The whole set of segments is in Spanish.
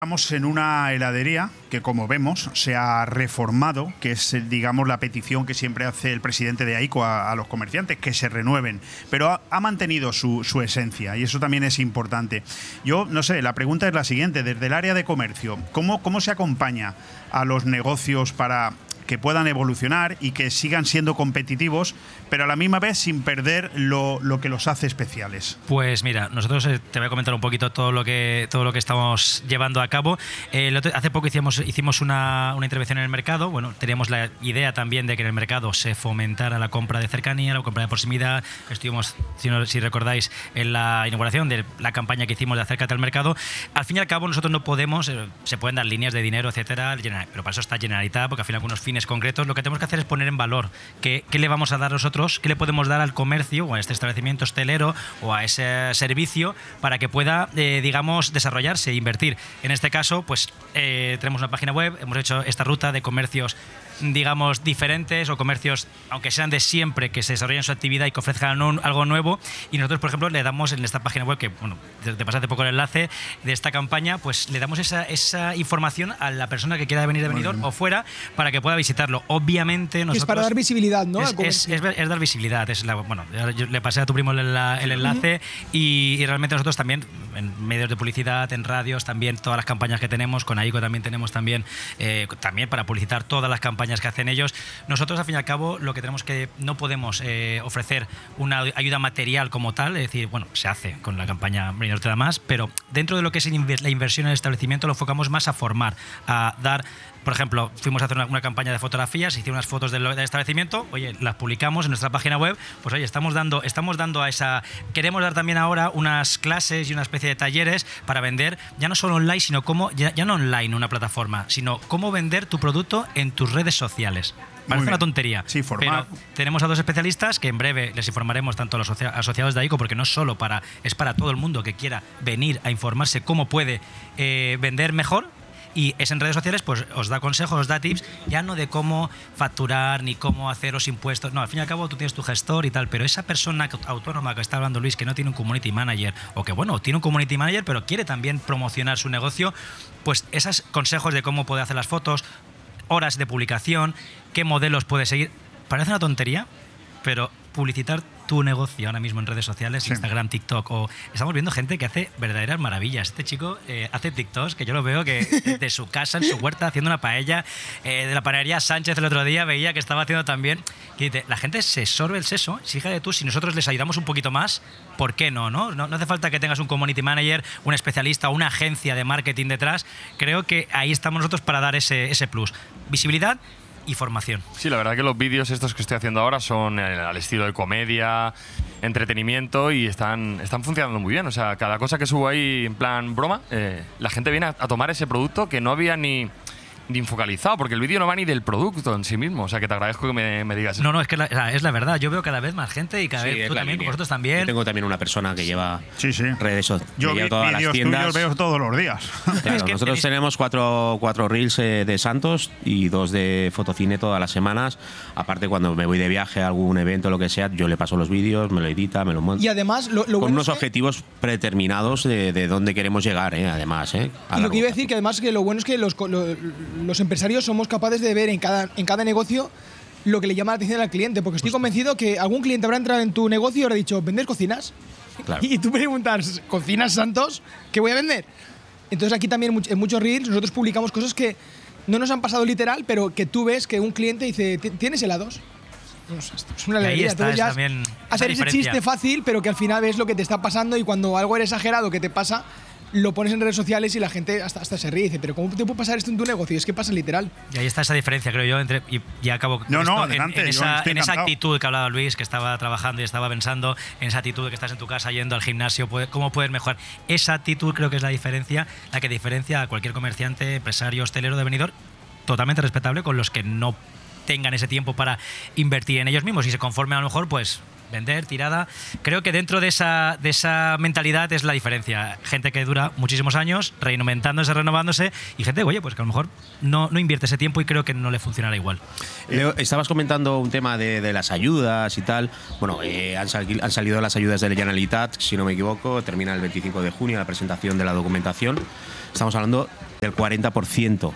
Estamos en una heladería que, como vemos, se ha reformado, que es, digamos, la petición que siempre hace el presidente de AICO a los comerciantes, que se renueven, pero ha mantenido su esencia, y eso también es importante. Yo, no sé, la pregunta es la siguiente: desde el área de comercio, ¿cómo se acompaña a los negocios para que puedan evolucionar y que sigan siendo competitivos, pero a la misma vez sin perder lo que los hace especiales? Pues mira, nosotros te voy a comentar un poquito todo lo que estamos llevando a cabo. Hace poco hicimos una intervención en el mercado. Bueno, teníamos la idea también de que en el mercado se fomentara la compra de cercanía, la compra de proximidad. Estuvimos, si recordáis, en la inauguración de la campaña que hicimos de Acércate al Mercado. Al fin y al cabo, nosotros no podemos, se pueden dar líneas de dinero, etcétera, pero para eso está Generalitat, porque al final algunos fines concretos. Lo que tenemos que hacer es poner en valor qué le vamos a dar nosotros, qué le podemos dar al comercio o a este establecimiento hostelero o a ese servicio para que pueda, digamos, desarrollarse e invertir. En este caso, pues tenemos una página web, hemos hecho esta ruta de comercios, digamos, diferentes, o comercios, aunque sean de siempre, que se desarrollen su actividad y que ofrezcan algo nuevo. Y nosotros, por ejemplo, le damos en esta página web, que bueno, te pasaste poco el enlace de esta campaña, pues le damos esa información a la persona que quiera venir de Benidorm o fuera para que pueda visitarlo. Obviamente nosotros... Es para dar visibilidad, ¿no? Es dar visibilidad. Bueno, yo le pasé a tu primo el enlace y realmente nosotros también, en medios de publicidad, en radios, también todas las campañas que tenemos, con AICO también tenemos también para publicitar todas las campañas que hacen ellos. Nosotros, al fin y al cabo, lo que tenemos que no podemos ofrecer una ayuda material como tal, es decir, bueno, se hace con la campaña Benidorm te da más, pero dentro de lo que es la inversión en el establecimiento lo enfocamos más a formar, a dar. Por ejemplo, fuimos a hacer una campaña de fotografías, hicimos unas fotos del establecimiento, oye, las publicamos en nuestra página web, pues oye, estamos dando a esa... Queremos dar también ahora unas clases y una especie de talleres para vender, ya no solo online, sino ya no online una plataforma, sino cómo vender tu producto en tus redes sociales. Parece una tontería, sí, pero tenemos a dos especialistas que en breve les informaremos tanto a los asociados de AICO, porque no es solo es para todo el mundo que quiera venir a informarse cómo puede vender mejor. Y es en redes sociales, pues os da consejos, os da tips, ya no de cómo facturar ni cómo hacer los impuestos. No, al fin y al cabo tú tienes tu gestor y tal, pero esa persona autónoma que está hablando Luis, que no tiene un community manager, o que bueno, tiene un community manager, pero quiere también promocionar su negocio, pues esos consejos de cómo puede hacer las fotos, horas de publicación, qué modelos puede seguir. Parece una tontería, pero publicitar tu negocio ahora mismo en redes sociales, sí. Instagram, TikTok, estamos viendo gente que hace verdaderas maravillas. Este chico hace TikToks, que yo lo veo que de su casa, en su huerta, haciendo una paella, de la panadería Sánchez el otro día veía que estaba haciendo también, que la gente se sorbe el seso. Fíjate tú, si nosotros les ayudamos un poquito más, ¿por qué no? No hace falta que tengas un community manager, un especialista o una agencia de marketing detrás. Creo que ahí estamos nosotros para dar ese plus. Visibilidad y formación. Sí, la verdad que los vídeos estos que estoy haciendo ahora son al estilo de comedia, entretenimiento, y están funcionando muy bien. O sea, cada cosa que subo ahí en plan broma, la gente viene a tomar ese producto que no había ni focalizado, porque el vídeo no va ni del producto en sí mismo. O sea, que te agradezco que me digas eso. No, es que es la verdad. Yo veo cada vez más gente y cada vez tú también, vosotros también. Yo tengo también una persona que lleva redes sociales. Yo todas las tiendas. Tuyos veo todos los días. Claro, es que nosotros tenemos cuatro reels de Santos y 2 de Fotocine todas las semanas. Aparte, cuando me voy de viaje a algún evento, lo que sea, yo le paso los vídeos, me lo edita, me lo monta. Y además, lo con bueno unos objetivos predeterminados de dónde queremos llegar, además. Y lo que iba a decir, que además que lo bueno es que los empresarios somos capaces de ver en cada negocio lo que le llama la atención al cliente, porque estoy convencido que algún cliente habrá entrado en tu negocio y habrá dicho, ¿vendes cocinas? Claro. Y tú preguntas, ¿cocinas, Santos? ¿Qué voy a vender? Entonces aquí también en muchos reels nosotros publicamos cosas que no nos han pasado literal, pero que tú ves que un cliente dice, ¿tienes helados? Es una alegría. Entonces ya hacer ese chiste fácil, pero que al final ves lo que te está pasando, y cuando algo era exagerado que te pasa, lo pones en redes sociales y la gente hasta se ríe y dice, pero ¿cómo te puede pasar esto en tu negocio? Es que pasa literal. Y ahí está esa diferencia, creo yo, y acabo adelante, en esa actitud que hablaba Luis, que estaba trabajando y estaba pensando, en esa actitud de que estás en tu casa yendo al gimnasio, cómo puedes mejorar. Esa actitud creo que es la que diferencia a cualquier comerciante, empresario, hostelero de Benidorm, totalmente respetable, con los que no tengan ese tiempo para invertir en ellos mismos y se conformen a lo mejor, pues vender, tirada. Creo que dentro de esa mentalidad es la diferencia. Gente que dura muchísimos años, renovándose, y gente, oye, pues que a lo mejor no invierte ese tiempo y creo que no le funcionará igual. Leo, estabas comentando un tema de las ayudas y tal. Bueno, han salido las ayudas de la Generalitat, si no me equivoco, termina el 25 de junio la presentación de la documentación. Estamos hablando del 40%,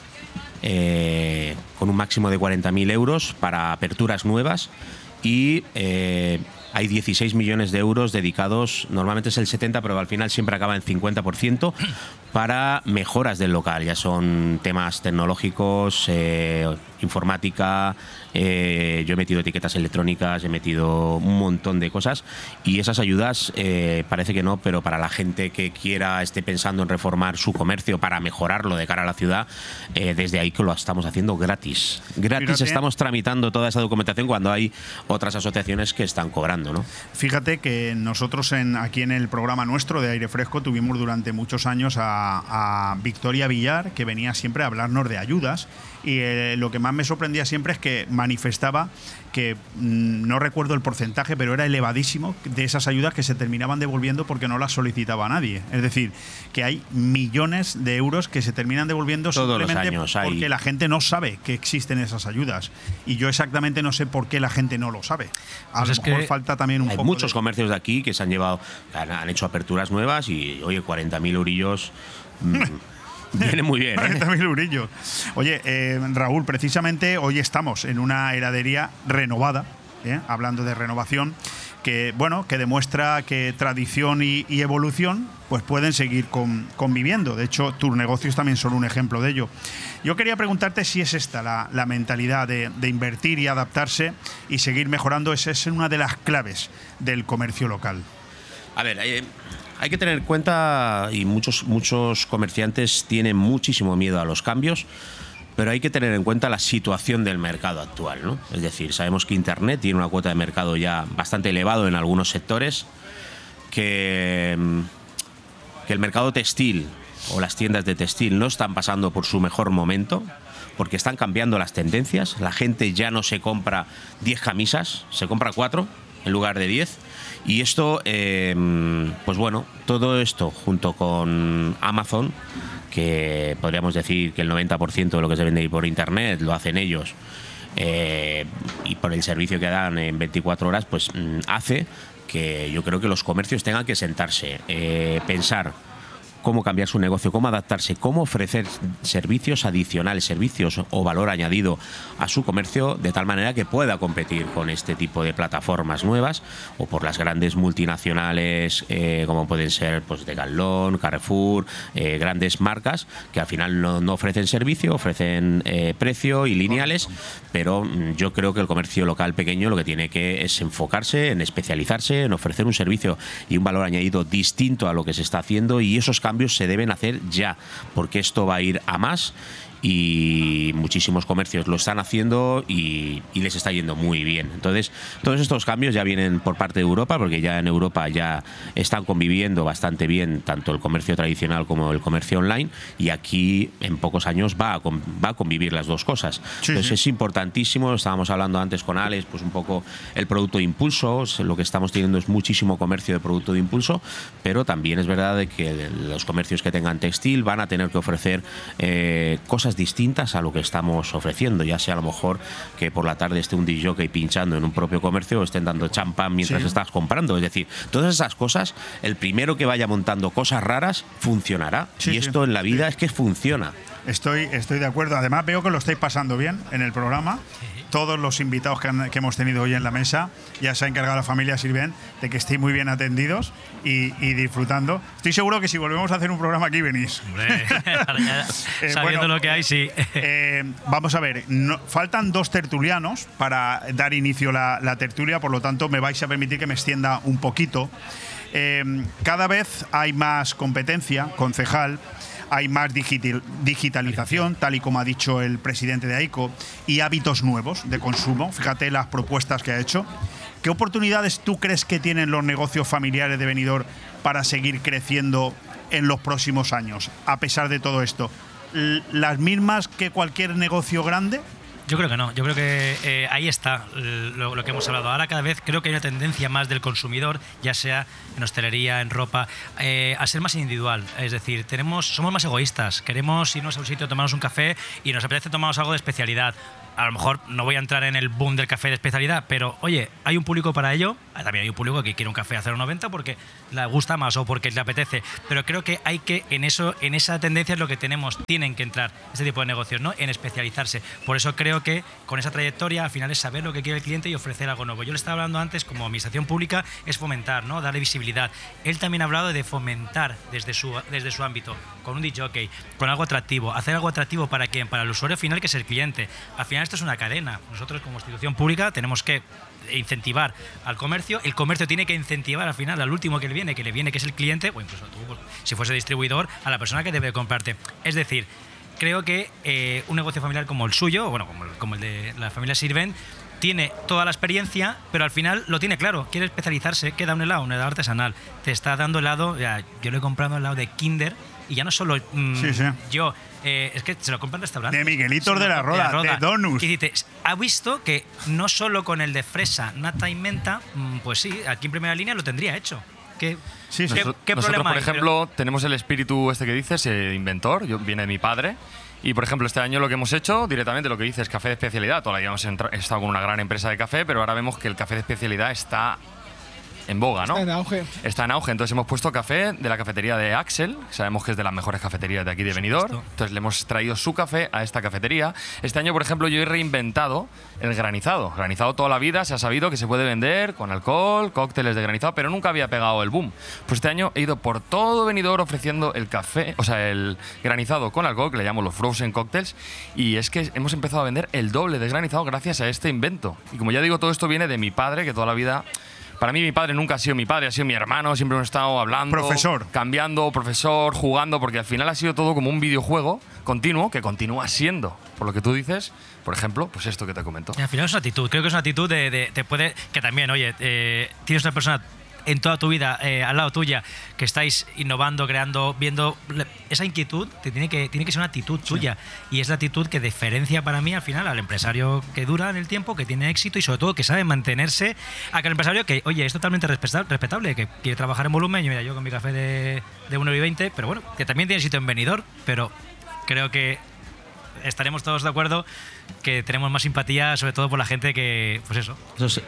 con un máximo de 40.000 euros para aperturas nuevas, y hay 16 millones de euros dedicados, normalmente es el 70%, pero al final siempre acaba en 50%, para mejoras del local. Ya son temas tecnológicos, informática, yo he metido etiquetas electrónicas, he metido un montón de cosas, y esas ayudas parece que no, pero para la gente que esté pensando en reformar su comercio para mejorarlo de cara a la ciudad, desde ahí que lo estamos haciendo gratis. Gratis. Estamos tramitando toda esa documentación cuando hay otras asociaciones que están cobrando, ¿no? Fíjate que nosotros aquí en el programa nuestro de Aire Fresco tuvimos durante muchos años a Victoria Villar, que venía siempre a hablarnos de ayudas, y lo que más me sorprendía siempre es que manifestaba que, no recuerdo el porcentaje, pero era elevadísimo, de esas ayudas que se terminaban devolviendo porque no las solicitaba nadie. Es decir, que hay millones de euros que se terminan devolviendo todos simplemente los años, porque la gente no sabe que existen esas ayudas. Y yo exactamente no sé por qué la gente no lo sabe. A lo mejor falta también un poco. Hay muchos comercios de aquí que se han llevado, han hecho aperturas nuevas y, oye, 40.000 eurillos. Viene muy bien. 40.000 eurillos. Oye, Raúl, precisamente hoy estamos en una heladería renovada, hablando de renovación, que demuestra que tradición y evolución pues pueden seguir conviviendo. De hecho, tus negocios también son un ejemplo de ello. Yo quería preguntarte si es esta la mentalidad de invertir y adaptarse y seguir mejorando. Esa es una de las claves del comercio local. A ver, hay que tener en cuenta, y muchos comerciantes tienen muchísimo miedo a los cambios, pero hay que tener en cuenta la situación del mercado actual, ¿no? Es decir, sabemos que Internet tiene una cuota de mercado ya bastante elevado en algunos sectores, que el mercado textil o las tiendas de textil no están pasando por su mejor momento, porque están cambiando las tendencias. La gente ya no se compra 10 camisas, se compra 4 en lugar de 10. Y esto, pues bueno, todo esto junto con Amazon, que podríamos decir que el 90% de lo que se vende por Internet lo hacen ellos, y por el servicio que dan en 24 horas, pues hace que yo creo que los comercios tengan que sentarse, pensar cómo cambiar su negocio, cómo adaptarse, cómo ofrecer servicios adicionales, servicios o valor añadido a su comercio, de tal manera que pueda competir con este tipo de plataformas nuevas o por las grandes multinacionales, como pueden ser pues Decathlon, Carrefour, grandes marcas que al final no ofrecen servicio, ofrecen precio y lineales, pero yo creo que el comercio local pequeño lo que tiene que es enfocarse en especializarse, en ofrecer un servicio y un valor añadido distinto a lo que se está haciendo, y esos cambios se deben hacer ya, porque esto va a ir a más, y muchísimos comercios lo están haciendo y les está yendo muy bien. Entonces, todos estos cambios ya vienen por parte de Europa, porque ya en Europa ya están conviviendo bastante bien tanto el comercio tradicional como el comercio online, y aquí en pocos años va a convivir las dos cosas. Sí, entonces es importantísimo, estábamos hablando antes con Alex, pues un poco el producto de impulso, lo que estamos teniendo es muchísimo comercio de producto de impulso, pero también es verdad de que los comercios que tengan textil van a tener que ofrecer cosas distintas a lo que estamos ofreciendo, ya sea a lo mejor que por la tarde esté un DJ pinchando en un propio comercio o estén dando champán mientras estás comprando. Es decir, todas esas cosas, el primero que vaya montando cosas raras funcionará, y esto en la vida es que funciona. Estoy de acuerdo. Además veo que lo estáis pasando bien en el programa. Todos los invitados que hemos tenido hoy en la mesa, ya se ha encargado la familia Sirvent de que estéis muy bien atendidos y disfrutando. Estoy seguro que si volvemos a hacer un programa aquí venís. Hombre, sabiendo lo que hay, sí. Vamos a ver, faltan 2 tertulianos para dar inicio a la tertulia, por lo tanto me vais a permitir que me extienda un poquito. Cada vez hay más competencia, concejal. Hay más digitalización, tal y como ha dicho el presidente de AICO, y hábitos nuevos de consumo. Fíjate las propuestas que ha hecho. ¿Qué oportunidades tú crees que tienen los negocios familiares de Benidorm para seguir creciendo en los próximos años, a pesar de todo esto? ¿Las mismas que cualquier negocio grande? Yo creo que no. Yo creo que ahí está lo que hemos hablado. Ahora cada vez creo que hay una tendencia más del consumidor, ya sea en hostelería, en ropa, a ser más individual. Es decir, somos más egoístas. Queremos irnos a un sitio, tomarnos un café y nos apetece tomarnos algo de especialidad. A lo mejor no voy a entrar en el boom del café de especialidad, pero oye, hay un público para ello. También hay un público que quiere un café a 0,90 porque le gusta más o porque le apetece. Pero creo que hay que, en esa tendencia es lo que tienen que entrar este tipo de negocios, ¿no? En especializarse. Por eso creo que con esa trayectoria al final es saber lo que quiere el cliente y ofrecer algo nuevo. Yo le estaba hablando antes, como administración pública, es fomentar, ¿no? Darle visibilidad. Él también ha hablado de fomentar desde su ámbito, con un disjockey, con algo atractivo. Hacer algo atractivo ¿para quién? Para el usuario final, que es el cliente. Al final esto es una cadena. Nosotros como institución pública tenemos que incentivar al comercio, el comercio tiene que incentivar al final al último que le viene, que es el cliente, o incluso tú, si fuese distribuidor, a la persona que debe comprarte. Es decir, creo que un negocio familiar como el suyo, bueno, como el de la familia Sirvent, tiene toda la experiencia, pero al final lo tiene claro, quiere especializarse, queda un helado artesanal, te está dando helado, ya, yo le he comprado helado de Kinder, y ya no solo yo, es que se lo compran en restaurantes. De Miguelitos de la Roda, de Donuts. Y dices, ha visto que no solo con el de fresa, nata y menta, pues sí, aquí en primera línea lo tendría hecho. ¿Qué Nosotros, problema por ejemplo, tenemos el espíritu este que dices, inventor, viene de mi padre. Y, por ejemplo, este año lo que hemos hecho, directamente lo que dices, café de especialidad. Todavía hemos estado con una gran empresa de café, pero ahora vemos que el café de especialidad está en boga, ¿no? Está en auge. Está en auge. Entonces hemos puesto café de la cafetería de Axel, sabemos que es de las mejores cafeterías de aquí de Benidorm. Entonces le hemos traído su café a esta cafetería. Este año, por ejemplo, yo he reinventado el granizado. Granizado toda la vida se ha sabido que se puede vender con alcohol, cócteles de granizado, pero nunca había pegado el boom. Pues este año he ido por todo Benidorm ofreciendo el café, o sea, el granizado con alcohol, que le llamo los frozen cocktails, y es que hemos empezado a vender el doble de granizado gracias a este invento. Y como ya digo, todo esto viene de mi padre, que toda la vida... Para mí mi padre nunca ha sido mi padre, ha sido mi hermano, siempre hemos estado hablando, profesor, cambiando, profesor, jugando, porque al final ha sido todo como un videojuego continuo, que continúa siendo, por lo que tú dices, por ejemplo, pues esto que te comento. Y al final es una actitud, creo que es una actitud te puede, que también, oye, tienes una persona en toda tu vida al lado tuya que estáis innovando, creando, viendo esa inquietud, tiene que ser una actitud tuya, y es la actitud que diferencia para mí al final al empresario que dura en el tiempo, que tiene éxito y sobre todo que sabe mantenerse, a que el empresario que, oye, es totalmente respetable, que quiere trabajar en volumen, y mira, yo con mi café de 1,20 €, pero bueno, que también tiene sitio en Benidorm, pero creo que estaremos todos de acuerdo que tenemos más simpatía, sobre todo por la gente que, pues eso.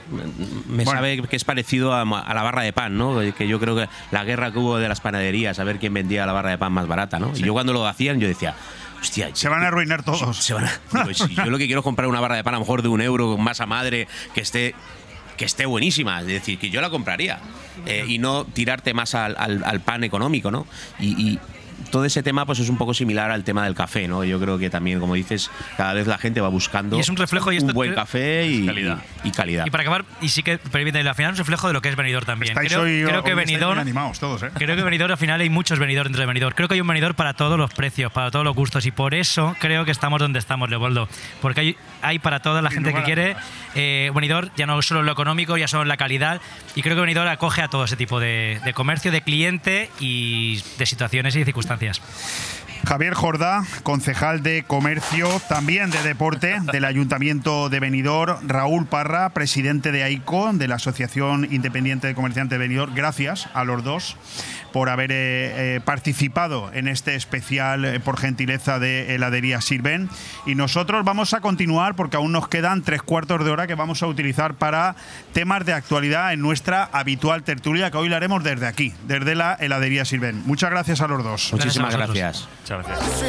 Sabe que es parecido a la barra de pan, ¿no? Que yo creo que la guerra que hubo de las panaderías, a ver quién vendía la barra de pan más barata, ¿no? Sí. Y yo cuando lo hacían, yo decía, hostia, se van a arruinar todos. Si yo lo que quiero es comprar una barra de pan a lo mejor de €1 con masa madre que esté buenísima, es decir, que yo la compraría, y no tirarte más al pan económico, ¿no? Y todo ese tema pues es un poco similar al tema del café, ¿no? Yo creo que también, como dices, cada vez la gente va buscando y es un reflejo, un buen café y calidad. Y para acabar, y sí que permíteme, al final es un reflejo de lo que es Benidorm también. Creo que Benidorm, animados todos, ¿eh? Creo que Benidorm, al final hay muchos Benidorm dentro de Benidorm. Creo que hay un Benidorm para todos los precios, para todos los gustos, y por eso creo que estamos donde estamos, Leopoldo. Porque hay para toda la gente que quiere. Benidorm ya no solo lo económico, ya solo la calidad, y creo que Benidorm acoge a todo ese tipo de comercio, de cliente y de situaciones y circunstancias. Javier Jordá, concejal de Comercio, también de Deporte del Ayuntamiento de Benidorm. Raúl Parra, presidente de AICO, de la Asociación Independiente de Comerciantes de Benidorm. Gracias a los dos por haber participado en este especial por gentileza de Heladería Sirvent. Y nosotros vamos a continuar porque aún nos quedan 3/4 de hora que vamos a utilizar para temas de actualidad en nuestra habitual tertulia, que hoy la haremos desde aquí, desde la Heladería Sirvent. Muchas gracias a los dos. Muchísimas gracias. Muchas gracias.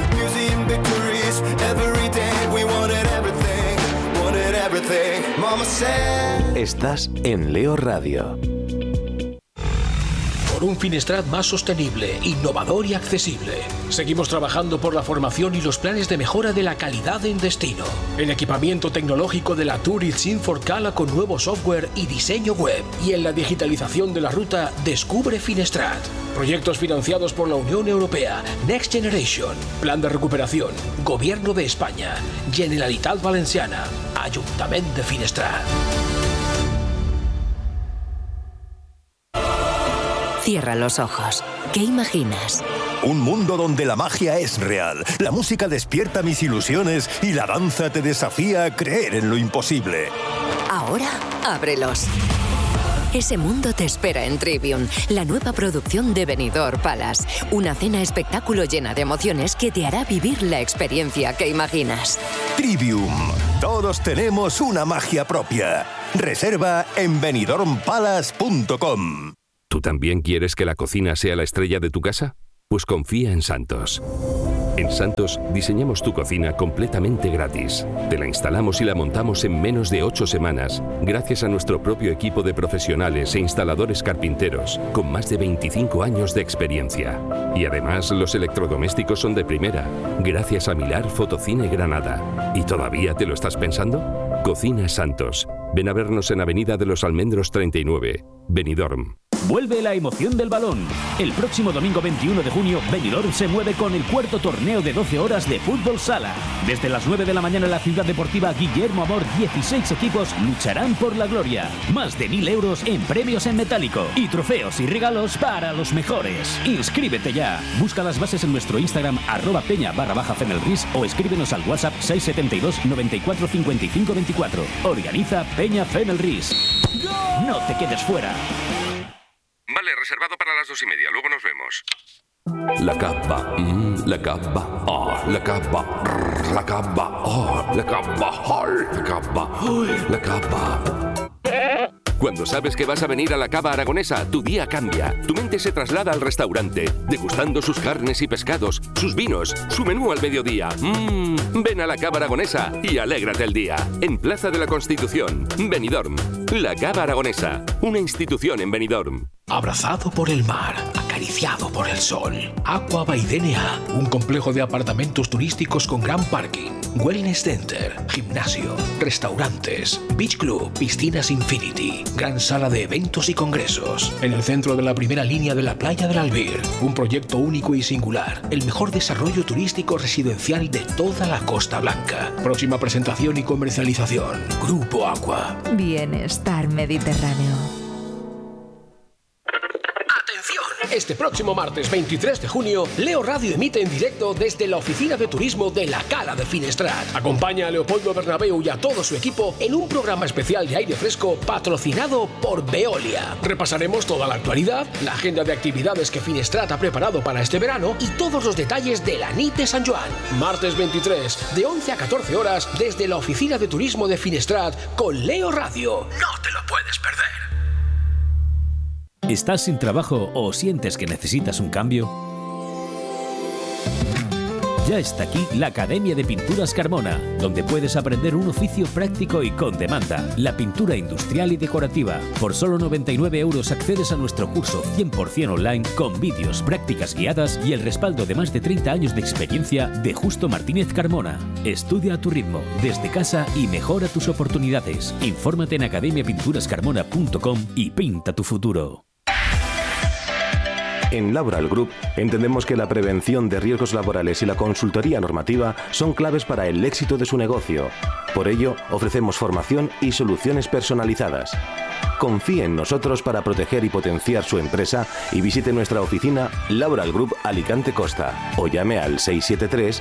Estás en Leo Radio. Por un Finestrat más sostenible, innovador y accesible. Seguimos trabajando por la formación y los planes de mejora de la calidad en destino. El equipamiento tecnológico de la Tourist Inforcala con nuevo software y diseño web. Y en la digitalización de la ruta Descubre Finestrat. Proyectos financiados por la Unión Europea, Next Generation, Plan de Recuperación, Gobierno de España, Generalitat Valenciana, Ayuntamiento de Finestrat. Cierra los ojos. ¿Qué imaginas? Un mundo donde la magia es real, la música despierta mis ilusiones y la danza te desafía a creer en lo imposible. Ahora, ábrelos. Ese mundo te espera en Trivium, la nueva producción de Benidorm Palace. Una cena espectáculo llena de emociones que te hará vivir la experiencia que imaginas. Trivium. Todos tenemos una magia propia. Reserva en benidormpalace.com. ¿Tú también quieres que la cocina sea la estrella de tu casa? Pues confía en Santos. En Santos diseñamos tu cocina completamente gratis. Te la instalamos y la montamos en menos de 8 semanas, gracias a nuestro propio equipo de profesionales e instaladores carpinteros, con más de 25 años de experiencia. Y además los electrodomésticos son de primera, gracias a Milar Fotocine Granada. ¿Y todavía te lo estás pensando? Cocina Santos. Ven a vernos en Avenida de los Almendros 39, Benidorm. Vuelve la emoción del balón. El próximo domingo 21 de junio, Benidorm se mueve con el cuarto torneo de 12 horas de fútbol sala. Desde las 9 de la mañana en la ciudad deportiva Guillermo Amor, 16 equipos lucharán por la gloria. Más de 1.000 euros en premios en metálico y trofeos y regalos para los mejores. Inscríbete ya. Busca las bases en nuestro Instagram @peña_femelris o escríbenos al WhatsApp 672 94 55 24. Organiza Peña Femelris. No te quedes fuera. Vale, reservado para las 2:30. Luego nos vemos. La cava, la cava, la cava, la cava, la cava, la cava, la cava. Cuando sabes que vas a venir a la Cava Aragonesa, tu día cambia. Tu mente se traslada al restaurante, degustando sus carnes y pescados, sus vinos, su menú al mediodía. Ven a la Cava Aragonesa y alégrate el día. En Plaza de la Constitución, Benidorm. La Cava Aragonesa, una institución en Benidorm. Abrazado por el mar, acariciado por el sol. Aqua Baidenia, un complejo de apartamentos turísticos con gran parking, wellness center, gimnasio, restaurantes, beach club, piscinas infinity, gran sala de eventos y congresos. En el centro de la primera línea de la playa del Albir, un proyecto único y singular, el mejor desarrollo turístico residencial de toda la Costa Blanca. Próxima presentación y comercialización, Grupo Aqua. Bienestar Mediterráneo. Este próximo martes 23 de junio, Leo Radio emite en directo desde la oficina de turismo de la Cala de Finestrat. Acompaña a Leopoldo Bernabéu y a todo su equipo en un programa especial de aire fresco patrocinado por Veolia. Repasaremos toda la actualidad, la agenda de actividades que Finestrat ha preparado para este verano y todos los detalles de la NIT de San Joan. Martes 23, de 11 a 14 horas, desde la oficina de turismo de Finestrat con Leo Radio. No te lo puedes perder. ¿Estás sin trabajo o sientes que necesitas un cambio? Ya está aquí la Academia de Pinturas Carmona, donde puedes aprender un oficio práctico y con demanda, la pintura industrial y decorativa. Por solo 99 euros accedes a nuestro curso 100% online con vídeos, prácticas guiadas y el respaldo de más de 30 años de experiencia de Justo Martínez Carmona. Estudia a tu ritmo, desde casa y mejora tus oportunidades. Infórmate en academiapinturascarmona.com y pinta tu futuro. En Laboral Group entendemos que la prevención de riesgos laborales y la consultoría normativa son claves para el éxito de su negocio. Por ello, ofrecemos formación y soluciones personalizadas. Confíe en nosotros para proteger y potenciar su empresa y visite nuestra oficina Laboral Group Alicante Costa o llame al 673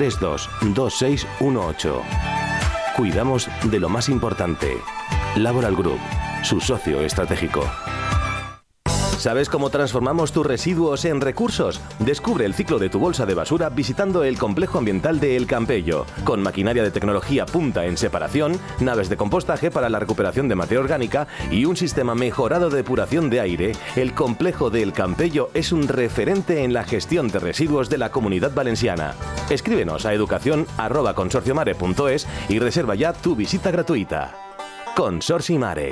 322618. Cuidamos de lo más importante. Laboral Group, su socio estratégico. ¿Sabes cómo transformamos tus residuos en recursos? Descubre el ciclo de tu bolsa de basura visitando el complejo ambiental de El Campello. Con maquinaria de tecnología punta en separación, naves de compostaje para la recuperación de materia orgánica y un sistema mejorado de depuración de aire, el complejo de El Campello es un referente en la gestión de residuos de la Comunidad Valenciana. Escríbenos a educación@consorciomare.es y reserva ya tu visita gratuita. Consorcio Mare.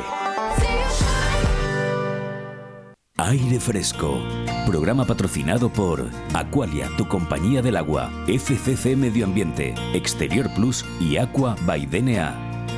Aire Fresco, programa patrocinado por Aqualia, tu compañía del agua, FCC Medio Ambiente, Exterior Plus y Aqua Baidenia.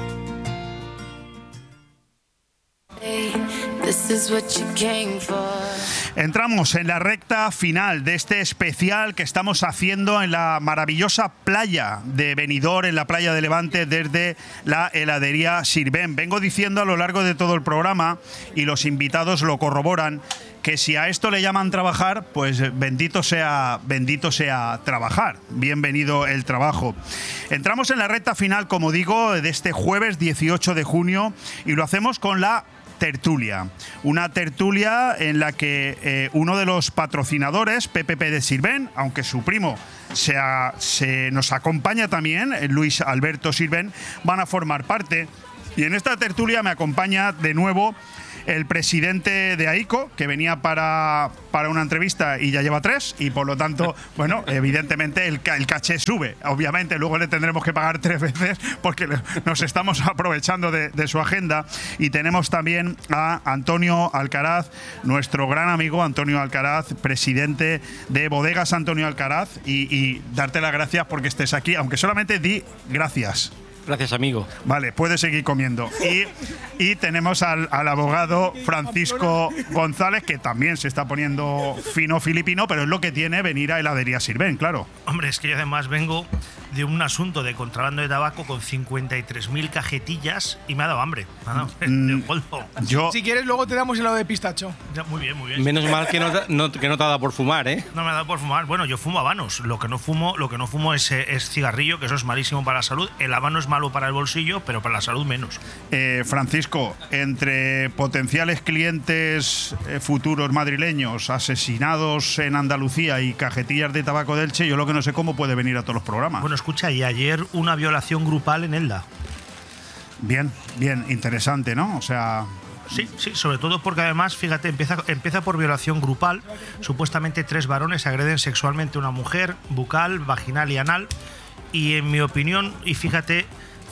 Entramos en la recta final de este especial que estamos haciendo en la maravillosa playa de Benidorm, en la playa de Levante, desde la heladería Sirven. Vengo diciendo a lo largo de todo el programa, y los invitados lo corroboran, que si a esto le llaman trabajar, pues bendito sea trabajar. Bienvenido el trabajo. Entramos en la recta final, como digo, de este jueves 18 de junio y lo hacemos con la tertulia. Una tertulia en la que uno de los patrocinadores, Pepe Pérez Sirvent, aunque su primo se nos acompaña también, Luis Alberto Sirvent, van a formar parte. Y en esta tertulia me acompaña de nuevo el presidente de AICO, que venía para una entrevista y ya lleva 3, y por lo tanto, bueno, evidentemente el caché sube. Obviamente luego le tendremos que pagar 3 veces porque nos estamos aprovechando de su agenda. Y tenemos también a Antonio Alcaraz, nuestro gran amigo Antonio Alcaraz, presidente de Bodegas Antonio Alcaraz, y darte las gracias porque estés aquí, aunque solamente di gracias. Gracias, amigo. Vale, puedes seguir comiendo. Y tenemos al abogado Francisco González, que también se está poniendo fino filipino, pero es lo que tiene venir a Heladería Sirvent, claro. Hombre, es que yo además vengo de un asunto de contrabando de tabaco con 53.000 cajetillas y me ha dado hambre. Yo, si quieres, luego te damos helado de pistacho. Ya, muy bien, muy bien. Menos mal que no te ha dado por fumar, ¿eh? No me ha dado por fumar. Bueno, yo fumo habanos. Lo que no fumo es cigarrillo, que eso es malísimo para la salud. El habano es malo para el bolsillo, pero para la salud menos. Francisco, entre potenciales clientes futuros madrileños asesinados en Andalucía y cajetillas de tabaco de Elche, yo lo que no sé cómo puede venir a todos los programas. Bueno, escucha, y ayer una violación grupal en Elda. Bien, interesante, ¿no? O sea... Sí, sobre todo porque además, fíjate, empieza por violación grupal. Supuestamente 3 varones agreden sexualmente a una mujer, bucal, vaginal y anal. Y en mi opinión, y fíjate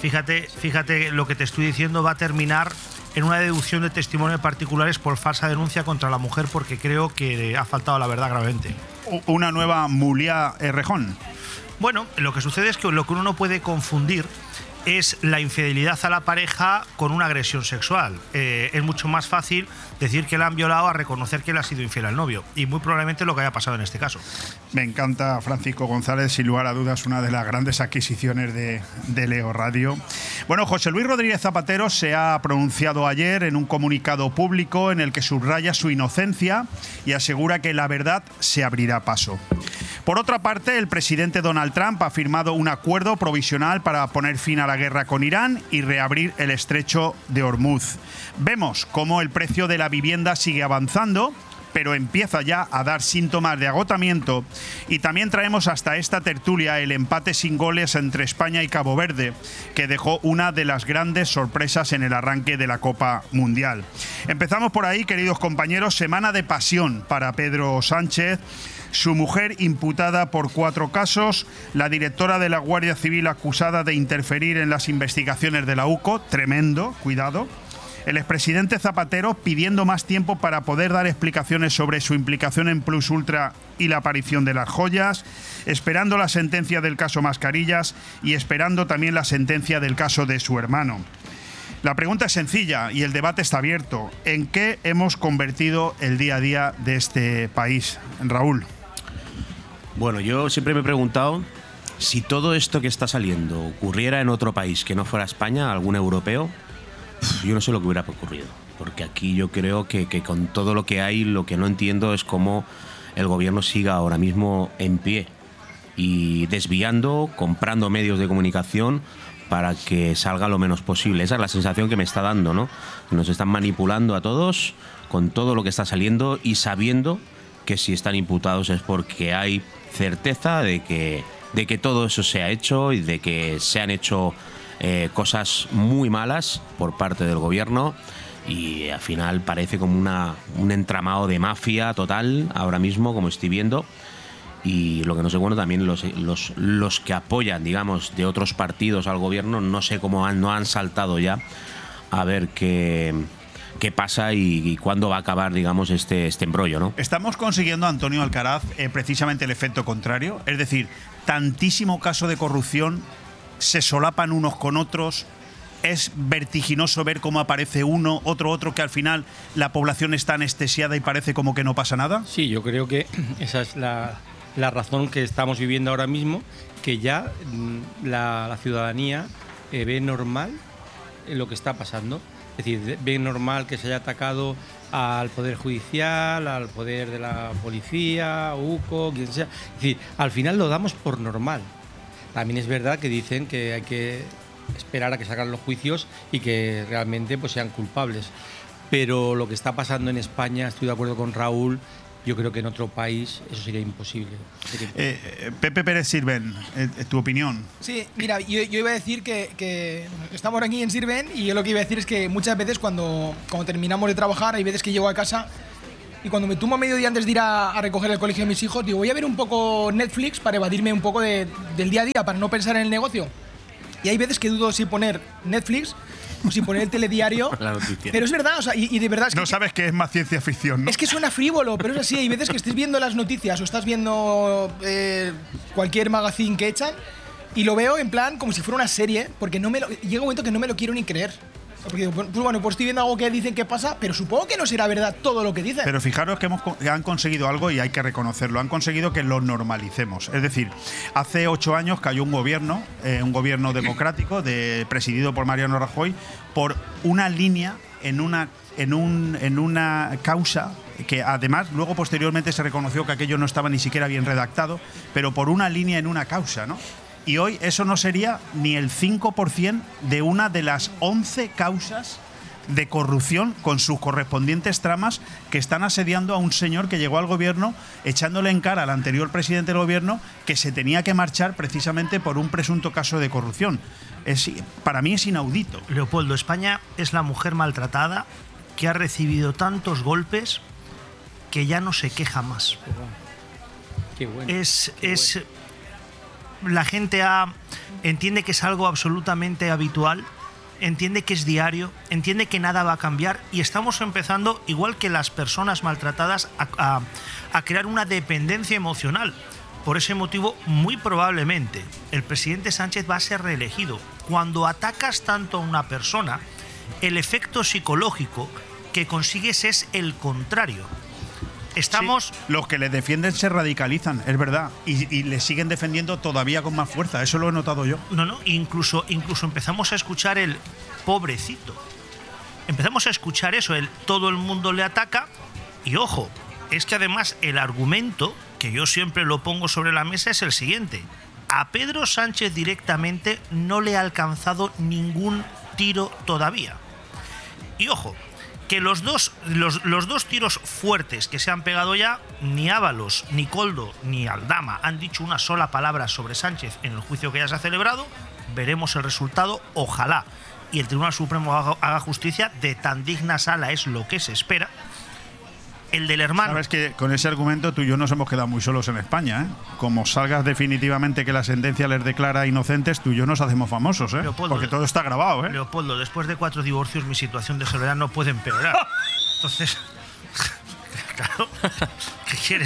lo que te estoy diciendo, va a terminar en una deducción de testimonios particulares por falsa denuncia contra la mujer, porque creo que ha faltado la verdad gravemente. Una nueva Mulia Errejón. Bueno, lo que sucede es que lo que uno no puede confundir es la infidelidad a la pareja con una agresión sexual. Es mucho más fácil decir que la han violado a reconocer que le ha sido infiel al novio. Y muy probablemente lo que haya pasado en este caso. Me encanta Francisco González, sin lugar a dudas, una de las grandes adquisiciones de Leo Radio. Bueno, José Luis Rodríguez Zapatero se ha pronunciado ayer en un comunicado público en el que subraya su inocencia y asegura que la verdad se abrirá paso. Por otra parte, el presidente Donald Trump ha firmado un acuerdo provisional para poner fin a la guerra con Irán y reabrir el estrecho de Hormuz. Vemos cómo el precio de la vivienda sigue avanzando, pero empieza ya a dar síntomas de agotamiento. Y también traemos hasta esta tertulia el empate sin goles entre España y Cabo Verde, que dejó una de las grandes sorpresas en el arranque de la Copa Mundial. Empezamos por ahí, queridos compañeros. Semana de pasión para Pedro Sánchez. Su mujer imputada por 4 casos, la directora de la Guardia Civil acusada de interferir en las investigaciones de la UCO, tremendo, cuidado. El expresidente Zapatero pidiendo más tiempo para poder dar explicaciones sobre su implicación en Plus Ultra y la aparición de las joyas, esperando la sentencia del caso Mascarillas y esperando también la sentencia del caso de su hermano. La pregunta es sencilla y el debate está abierto. ¿En qué hemos convertido el día a día de este país? Raúl. Bueno, yo siempre me he preguntado si todo esto que está saliendo ocurriera en otro país que no fuera España, algún europeo, yo no sé lo que hubiera ocurrido. Porque aquí yo creo que con todo lo que hay, lo que no entiendo es cómo el gobierno siga ahora mismo en pie y desviando, comprando medios de comunicación para que salga lo menos posible. Esa es la sensación que me está dando, ¿no? Nos están manipulando a todos con todo lo que está saliendo y sabiendo que si están imputados es porque hay certeza de que todo eso se ha hecho y de que se han hecho cosas muy malas por parte del gobierno, y al final parece como un entramado de mafia total ahora mismo, como estoy viendo. Y lo que no sé, bueno, también los que apoyan, digamos, de otros partidos al gobierno, no sé cómo no han saltado ya a ver qué pasa y cuándo va a acabar, digamos, este embrollo, ¿no? Estamos consiguiendo, Antonio Alcaraz, precisamente el efecto contrario. Es decir, tantísimo caso de corrupción, se solapan unos con otros. Es vertiginoso ver cómo aparece uno, otro, que al final la población está anestesiada y parece como que no pasa nada. Sí, yo creo que esa es la razón que estamos viviendo ahora mismo, que ya la ciudadanía ve normal lo que está pasando. Es decir, ven normal que se haya atacado al Poder Judicial, al poder de la policía, UCO, quien sea. Es decir, al final lo damos por normal. También es verdad que dicen que hay que esperar a que salgan los juicios y que realmente pues, sean culpables. Pero lo que está pasando en España, estoy de acuerdo con Raúl, yo creo que en otro país eso sería imposible. Pepe Pérez Sirven, tu opinión. Sí, mira, yo iba a decir que estamos aquí en Sirven y yo lo que iba a decir es que muchas veces cuando terminamos de trabajar, hay veces que llego a casa y cuando me tomo mediodía antes de ir a recoger el colegio de mis hijos, digo, voy a ver un poco Netflix para evadirme un poco del día a día, para no pensar en el negocio. Y hay veces que dudo si poner Netflix o si poner el telediario. Pero es verdad, o sea, y de verdad es que... No sabes que es más ciencia ficción, ¿no? Es que suena frívolo, pero es así. Hay veces que estés viendo las noticias o estás viendo cualquier magazine que echan y lo veo en plan como si fuera una serie, porque llega un momento que no me lo quiero ni creer. Porque pues bueno, pues estoy viendo algo que dicen que pasa, pero supongo que no será verdad todo lo que dicen. Pero fijaros que han conseguido algo y hay que reconocerlo. Han conseguido que lo normalicemos. Es decir, hace 8 años cayó un gobierno democrático presidido por Mariano Rajoy por una línea en una causa que además luego posteriormente se reconoció que aquello no estaba ni siquiera bien redactado, pero por una línea en una causa, ¿no? Y hoy eso no sería ni el 5% de una de las 11 causas de corrupción con sus correspondientes tramas que están asediando a un señor que llegó al gobierno echándole en cara al anterior presidente del gobierno que se tenía que marchar precisamente por un presunto caso de corrupción. Para mí es inaudito. Leopoldo, España es la mujer maltratada que ha recibido tantos golpes que ya no se queja más. Qué bueno. La gente entiende que es algo absolutamente habitual, entiende que es diario, entiende que nada va a cambiar y estamos empezando, igual que las personas maltratadas, a crear una dependencia emocional. Por ese motivo, muy probablemente, el presidente Sánchez va a ser reelegido. Cuando atacas tanto a una persona, el efecto psicológico que consigues es el contrario. Los que le defienden se radicalizan, es verdad, y le siguen defendiendo todavía con más fuerza. Eso lo he notado yo. No, incluso empezamos a escuchar el pobrecito. Empezamos a escuchar eso, el todo el mundo le ataca. Y ojo, es que además el argumento, que yo siempre lo pongo sobre la mesa, es el siguiente. A Pedro Sánchez directamente no le ha alcanzado ningún tiro todavía. Y ojo, que los dos tiros fuertes que se han pegado ya, ni Ábalos, ni Koldo, ni Aldama han dicho una sola palabra sobre Sánchez en el juicio que ya se ha celebrado. Veremos el resultado, ojalá. Y el Tribunal Supremo haga justicia, de tan digna sala es lo que se espera. El del hermano. Sabes que con ese argumento tú y yo nos hemos quedado muy solos en España, ¿eh? Como salgas definitivamente que la sentencia les declara inocentes, tú y yo nos hacemos famosos, ¿eh? Leopoldo, porque todo está grabado, ¿eh? Leopoldo, después de 4 divorcios mi situación de soledad no puede empeorar. Entonces, claro, ¿qué quieres?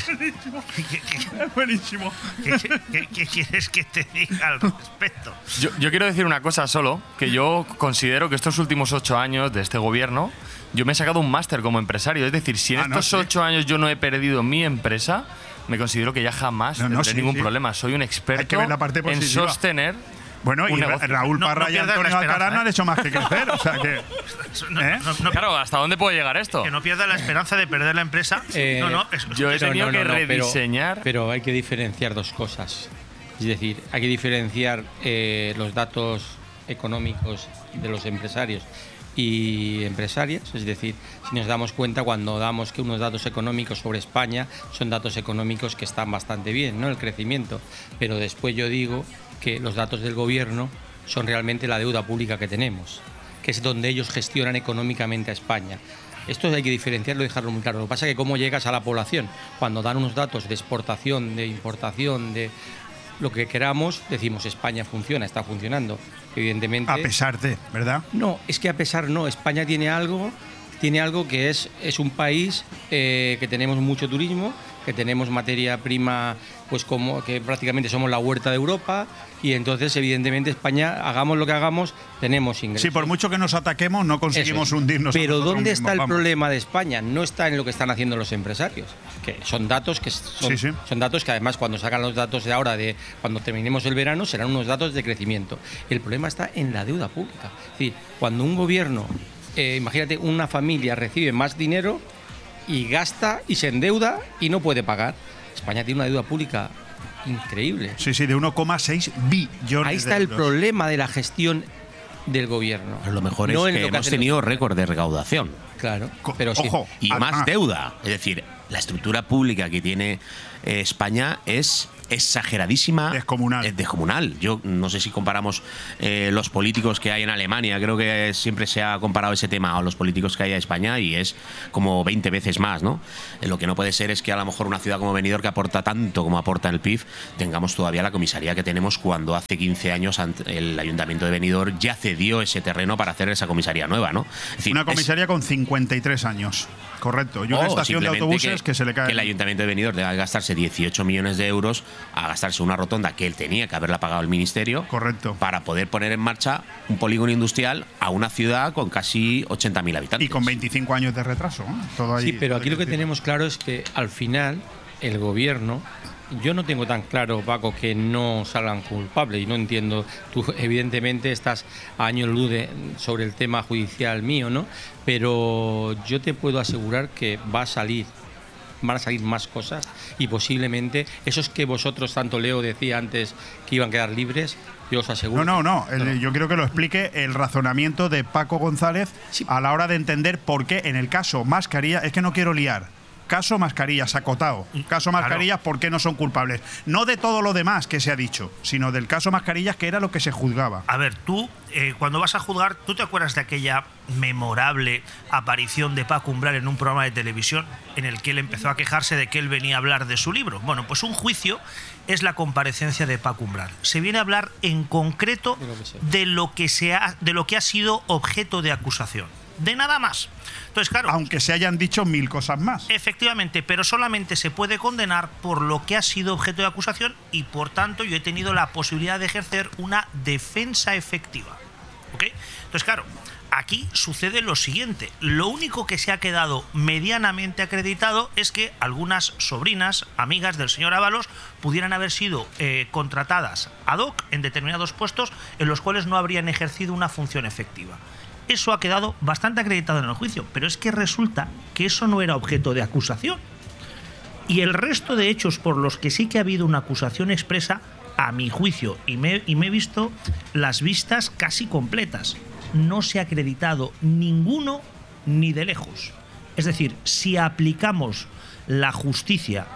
Buenísimo. ¿Qué quieres que te diga al respecto? Yo quiero decir una cosa solo, que yo considero que estos últimos 8 años de este gobierno, yo me he sacado un máster como empresario. Es decir, si en estos 8 años yo no he perdido mi empresa, me considero que ya jamás tendré ningún problema. Soy un experto en sostener. Bueno, y Raúl Parra y Antonio Alcaraz no han hecho más que crecer. O sea que. Claro, ¿hasta dónde puede llegar esto? Que no pierda la esperanza de perder la empresa. Yo he tenido que rediseñar. Pero hay que diferenciar dos cosas. Es decir, hay que diferenciar los datos económicos de los empresarios y empresarias. Es decir, si nos damos cuenta cuando damos que unos datos económicos sobre España son datos económicos que están bastante bien, ¿no? El crecimiento. Pero después yo digo que los datos del gobierno son realmente la deuda pública que tenemos, que es donde ellos gestionan económicamente a España. Esto hay que diferenciarlo y dejarlo muy claro. Lo que pasa es que cómo llegas a la población, cuando dan unos datos de exportación, de importación, de lo que queramos, decimos España funciona, está funcionando. Evidentemente. A pesar de, ¿verdad? No, es que a pesar no. España tiene algo que es un país que tenemos mucho turismo, que tenemos materia prima, pues como que prácticamente somos la huerta de Europa, y entonces evidentemente España, hagamos lo que hagamos, tenemos ingresos. Sí, por mucho que nos ataquemos no conseguimos hundirnos. Pero ¿dónde está el problema de España? No está en lo que están haciendo los empresarios, que son datos que son datos que además cuando sacan los datos de ahora, de cuando terminemos el verano, serán unos datos de crecimiento. El problema está en la deuda pública. Es decir, cuando un gobierno imagínate, una familia recibe más dinero y gasta y se endeuda y no puede pagar. España tiene una deuda pública increíble. Sí, de 1,6 billones. Ahí está el problema de la gestión del gobierno. Pero lo mejor es que hemos tenido récord de recaudación. Claro, pero sí. Ojo, y más deuda. Es decir, la estructura pública que tiene España es exageradísima. Descomunal. Yo no sé si comparamos los políticos que hay en Alemania, creo que siempre se ha comparado ese tema, o los políticos que hay en España, y es como 20 veces más, ¿no? Lo que no puede ser es que a lo mejor una ciudad como Benidorm, que aporta tanto como aporta el PIB, tengamos todavía la comisaría que tenemos cuando hace 15 años el Ayuntamiento de Benidorm ya cedió ese terreno para hacer esa comisaría nueva, ¿no? Es decir, una comisaría con 53 años. Correcto. Y una estación de autobuses que se le cae. Que el Ayuntamiento de Benidorm debe gastarse 18 millones de euros a gastarse una rotonda que él tenía que haberla pagado el Ministerio. Correcto. Para poder poner en marcha un polígono industrial a una ciudad con casi 80.000 habitantes. Y con 25 años de retraso. Todo ahí, sí, pero aquí lo que tenemos claro es que al final el gobierno... Yo no tengo tan claro, Paco, que no salgan culpables, y no entiendo. Tú, evidentemente, estás a años luz sobre el tema judicial mío, ¿no? Pero yo te puedo asegurar que van a salir más cosas, y posiblemente esos que vosotros, tanto Leo decía antes que iban a quedar libres, yo os aseguro. No. Yo quiero que lo explique el razonamiento de Paco González a la hora de entender por qué en el caso Mascarilla, es que no quiero liar. Caso Mascarillas, acotado. Caso Mascarillas, ¿por qué no son culpables? No de todo lo demás que se ha dicho, sino del caso Mascarillas, que era lo que se juzgaba. A ver, tú, cuando vas a juzgar, ¿tú te acuerdas de aquella memorable aparición de Paco Umbral en un programa de televisión en el que él empezó a quejarse de que él venía a hablar de su libro? Bueno, pues un juicio es la comparecencia de Paco Umbral. Se viene a hablar en concreto de lo que ha sido objeto de acusación. De nada más. Entonces, claro, aunque se hayan dicho 1000 cosas más. Efectivamente, pero solamente se puede condenar por lo que ha sido objeto de acusación, y por tanto yo he tenido la posibilidad de ejercer una defensa efectiva. ¿Ok? Entonces, claro, aquí sucede lo siguiente. Lo único que se ha quedado medianamente acreditado es que algunas sobrinas, amigas del señor Ábalos, pudieran haber sido contratadas ad hoc en determinados puestos en los cuales no habrían ejercido una función efectiva. Eso ha quedado bastante acreditado en el juicio, pero es que resulta que eso no era objeto de acusación. Y el resto de hechos por los que sí que ha habido una acusación expresa, a mi juicio, y me he visto las vistas casi completas, no se ha acreditado ninguno ni de lejos. Es decir, si aplicamos la justicia,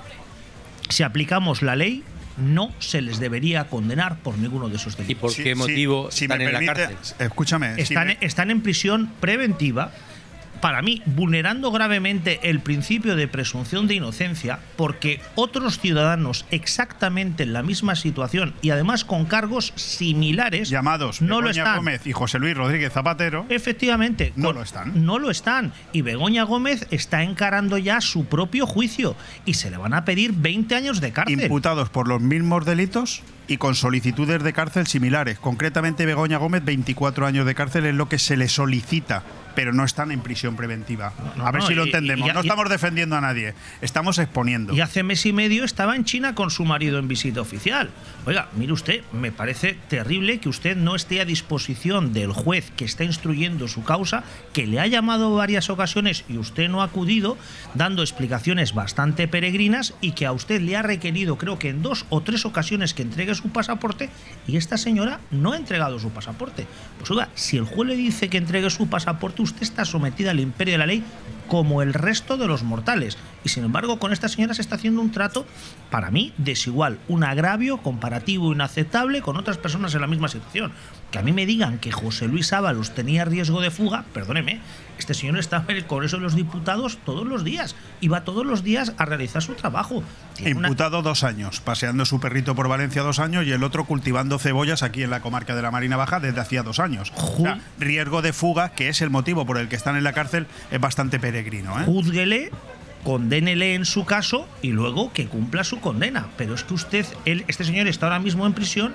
si aplicamos la ley, no se les debería condenar por ninguno de esos delitos. ¿Y por qué motivo están en la cárcel? Escúchame. Están en prisión preventiva, para mí, vulnerando gravemente el principio de presunción de inocencia, porque otros ciudadanos exactamente en la misma situación y además con cargos similares llamados no Begoña lo están. Gómez y José Luis Rodríguez Zapatero, efectivamente, no lo están. No lo están. Y Begoña Gómez está encarando ya su propio juicio y se le van a pedir 20 años de cárcel. Imputados por los mismos delitos y con solicitudes de cárcel similares. Concretamente, Begoña Gómez, 24 años de cárcel es lo que se le solicita, pero no están en prisión preventiva. A ver si lo entendemos. No estamos defendiendo a nadie, estamos exponiendo. Y hace mes y medio estaba en China con su marido en visita oficial. Oiga, mire usted, me parece terrible que usted no esté a disposición del juez que está instruyendo su causa, que le ha llamado varias ocasiones y usted no ha acudido, dando explicaciones bastante peregrinas, y que a usted le ha requerido, creo que en 2 o 3 ocasiones, que entregue su pasaporte, y esta señora no ha entregado su pasaporte. Pues oiga, si el juez le dice que entregue su pasaporte, usted está sometida al imperio de la ley como el resto de los mortales. Y sin embargo, con esta señora se está haciendo un trato, para mí, desigual, un agravio comparativo inaceptable con otras personas en la misma situación. Que a mí me digan que José Luis Ábalos tenía riesgo de fuga, perdóneme, este señor estaba en el Congreso de los Diputados todos los días, iba todos los días a realizar su trabajo. Imputado 2 años, paseando su perrito por Valencia 2 años, y el otro cultivando cebollas aquí en la comarca de la Marina Baja desde hacía 2 años. O sea, riesgo de fuga, que es el motivo por el que están en la cárcel, es bastante peregrino, ¿eh? Júzguele, condénele en su caso y luego que cumpla su condena. Pero es que este señor está ahora mismo en prisión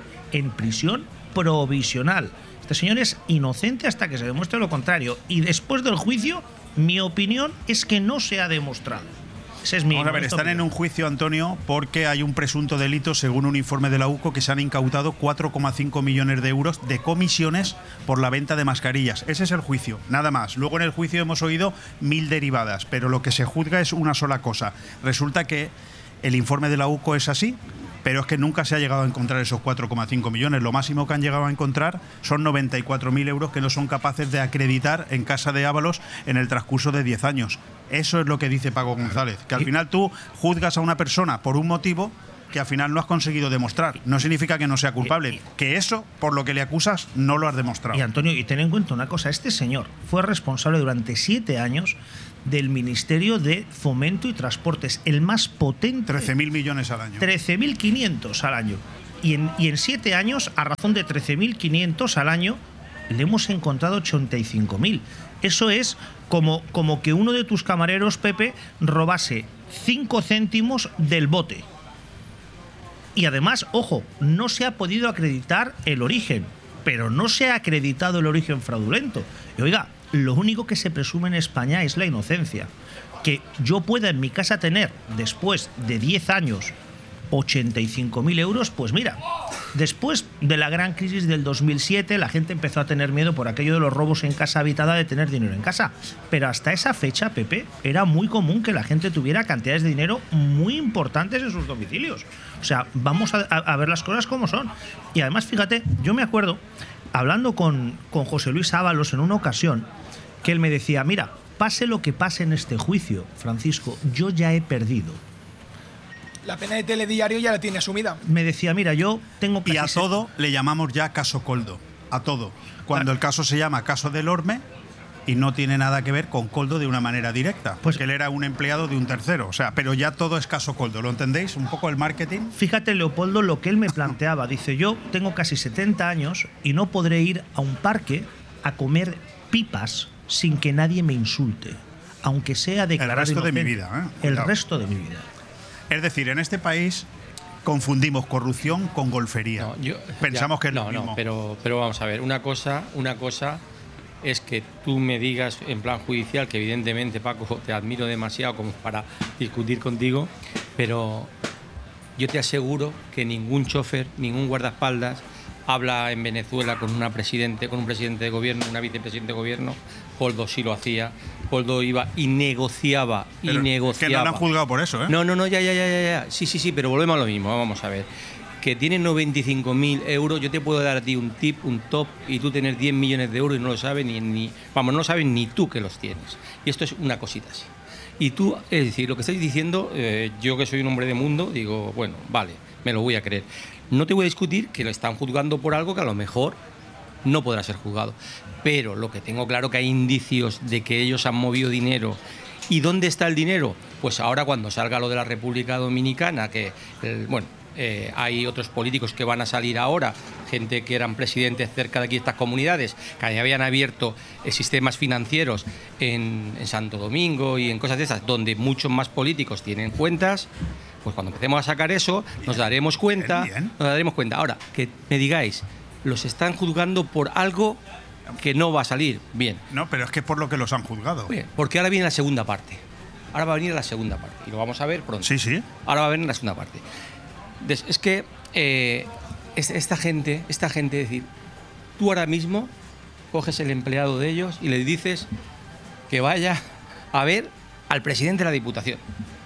provisional. Este señor es inocente hasta que se demuestre lo contrario. Y después del juicio, mi opinión es que no se ha demostrado. Ese es mi. Vamos a ver, están en un juicio, Antonio, porque hay un presunto delito, según un informe de la UCO, que se han incautado 4,5 millones de euros de comisiones por la venta de mascarillas. Ese es el juicio, nada más. Luego en el juicio hemos oído 1000 derivadas, pero lo que se juzga es una sola cosa. Resulta que el informe de la UCO es así, pero es que nunca se ha llegado a encontrar esos 4,5 millones. Lo máximo que han llegado a encontrar son 94.000 euros que no son capaces de acreditar en casa de Ábalos en el transcurso de 10 años. Eso es lo que dice Paco González, que al final tú juzgas a una persona por un motivo que al final no has conseguido demostrar. No significa que no sea culpable, que eso, por lo que le acusas, no lo has demostrado. Y Antonio, y ten en cuenta una cosa, este señor fue responsable durante 7 años del Ministerio de Fomento y Transportes, el más potente. 13.000 millones al año. 13.500 al año. Y en 7 años, a razón de 13.500 al año, le hemos encontrado 85.000. Eso es como que uno de tus camareros, Pepe, robase 5 céntimos del bote. Y además, ojo, no se ha podido acreditar el origen, pero no se ha acreditado el origen fraudulento. Y oiga, lo único que se presume en España es la inocencia. Que yo pueda en mi casa tener, después de 10 años, 85.000 euros, pues mira, después de la gran crisis del 2007, la gente empezó a tener miedo por aquello de los robos en casa habitada, de tener dinero en casa. Pero hasta esa fecha, Pepe, era muy común que la gente tuviera cantidades de dinero muy importantes en sus domicilios. O sea, vamos a ver las cosas como son. Y además, fíjate, yo me acuerdo, hablando con José Luis Ábalos en una ocasión, que él me decía, mira, pase lo que pase en este juicio, Francisco, yo ya he perdido. La pena de telediario ya la tiene asumida. Me decía, mira, yo tengo casi... Y a todo le llamamos ya caso Coldo. A todo. Cuando el caso se llama caso Delorme y no tiene nada que ver con Coldo de una manera directa. Pues él era un empleado de un tercero. O sea, pero ya todo es caso Coldo. ¿Lo entendéis? Un poco el marketing. Fíjate, Leopoldo, lo que él me planteaba. Dice, yo tengo casi 70 años y no podré ir a un parque a comer pipas sin que nadie me insulte. Aunque sea declarado el resto inocente. de mi vida. El resto de mi vida. Es decir, en este país confundimos corrupción con golfería. Pensamos que es lo mismo. No, pero vamos a ver, una cosa es que tú me digas en plan judicial, que evidentemente, Paco, te admiro demasiado como para discutir contigo, pero yo te aseguro que ningún chofer, ningún guardaespaldas habla en Venezuela con un presidente de gobierno, una vicepresidente de gobierno. Coldo sí lo hacía. Coldo iba y negociaba. Pero que no lo han juzgado por eso, ¿eh? No, ya. Sí, pero volvemos a lo mismo. Vamos a ver. Que tiene 95.000 euros, yo te puedo dar a ti un tip, un top, y tú tener 10 millones de euros y no lo sabes no lo sabes ni tú que los tienes. Y esto es una cosita así. Y tú, es decir, lo que estáis diciendo, yo que soy un hombre de mundo, digo, bueno, vale, me lo voy a creer. No te voy a discutir que lo están juzgando por algo que a lo mejor no podrá ser juzgado. Pero lo que tengo claro que hay indicios de que ellos han movido dinero. ¿Y dónde está el dinero? Pues ahora cuando salga lo de la República Dominicana, que, hay otros políticos que van a salir ahora, gente que eran presidentes cerca de aquí de estas comunidades, que habían abierto sistemas financieros en Santo Domingo y en cosas de esas, donde muchos más políticos tienen cuentas. Pues cuando empecemos a sacar eso, nos daremos cuenta. Ahora, que me digáis, los están juzgando por algo que no va a salir bien. No, pero es que es por lo que los han juzgado. Bien, porque ahora viene la segunda parte. Ahora va a venir la segunda parte. Y lo vamos a ver pronto. Sí. Ahora va a venir la segunda parte. Es que esta gente, es decir, tú ahora mismo coges el empleado de ellos y le dices que vaya a ver al presidente de la Diputación.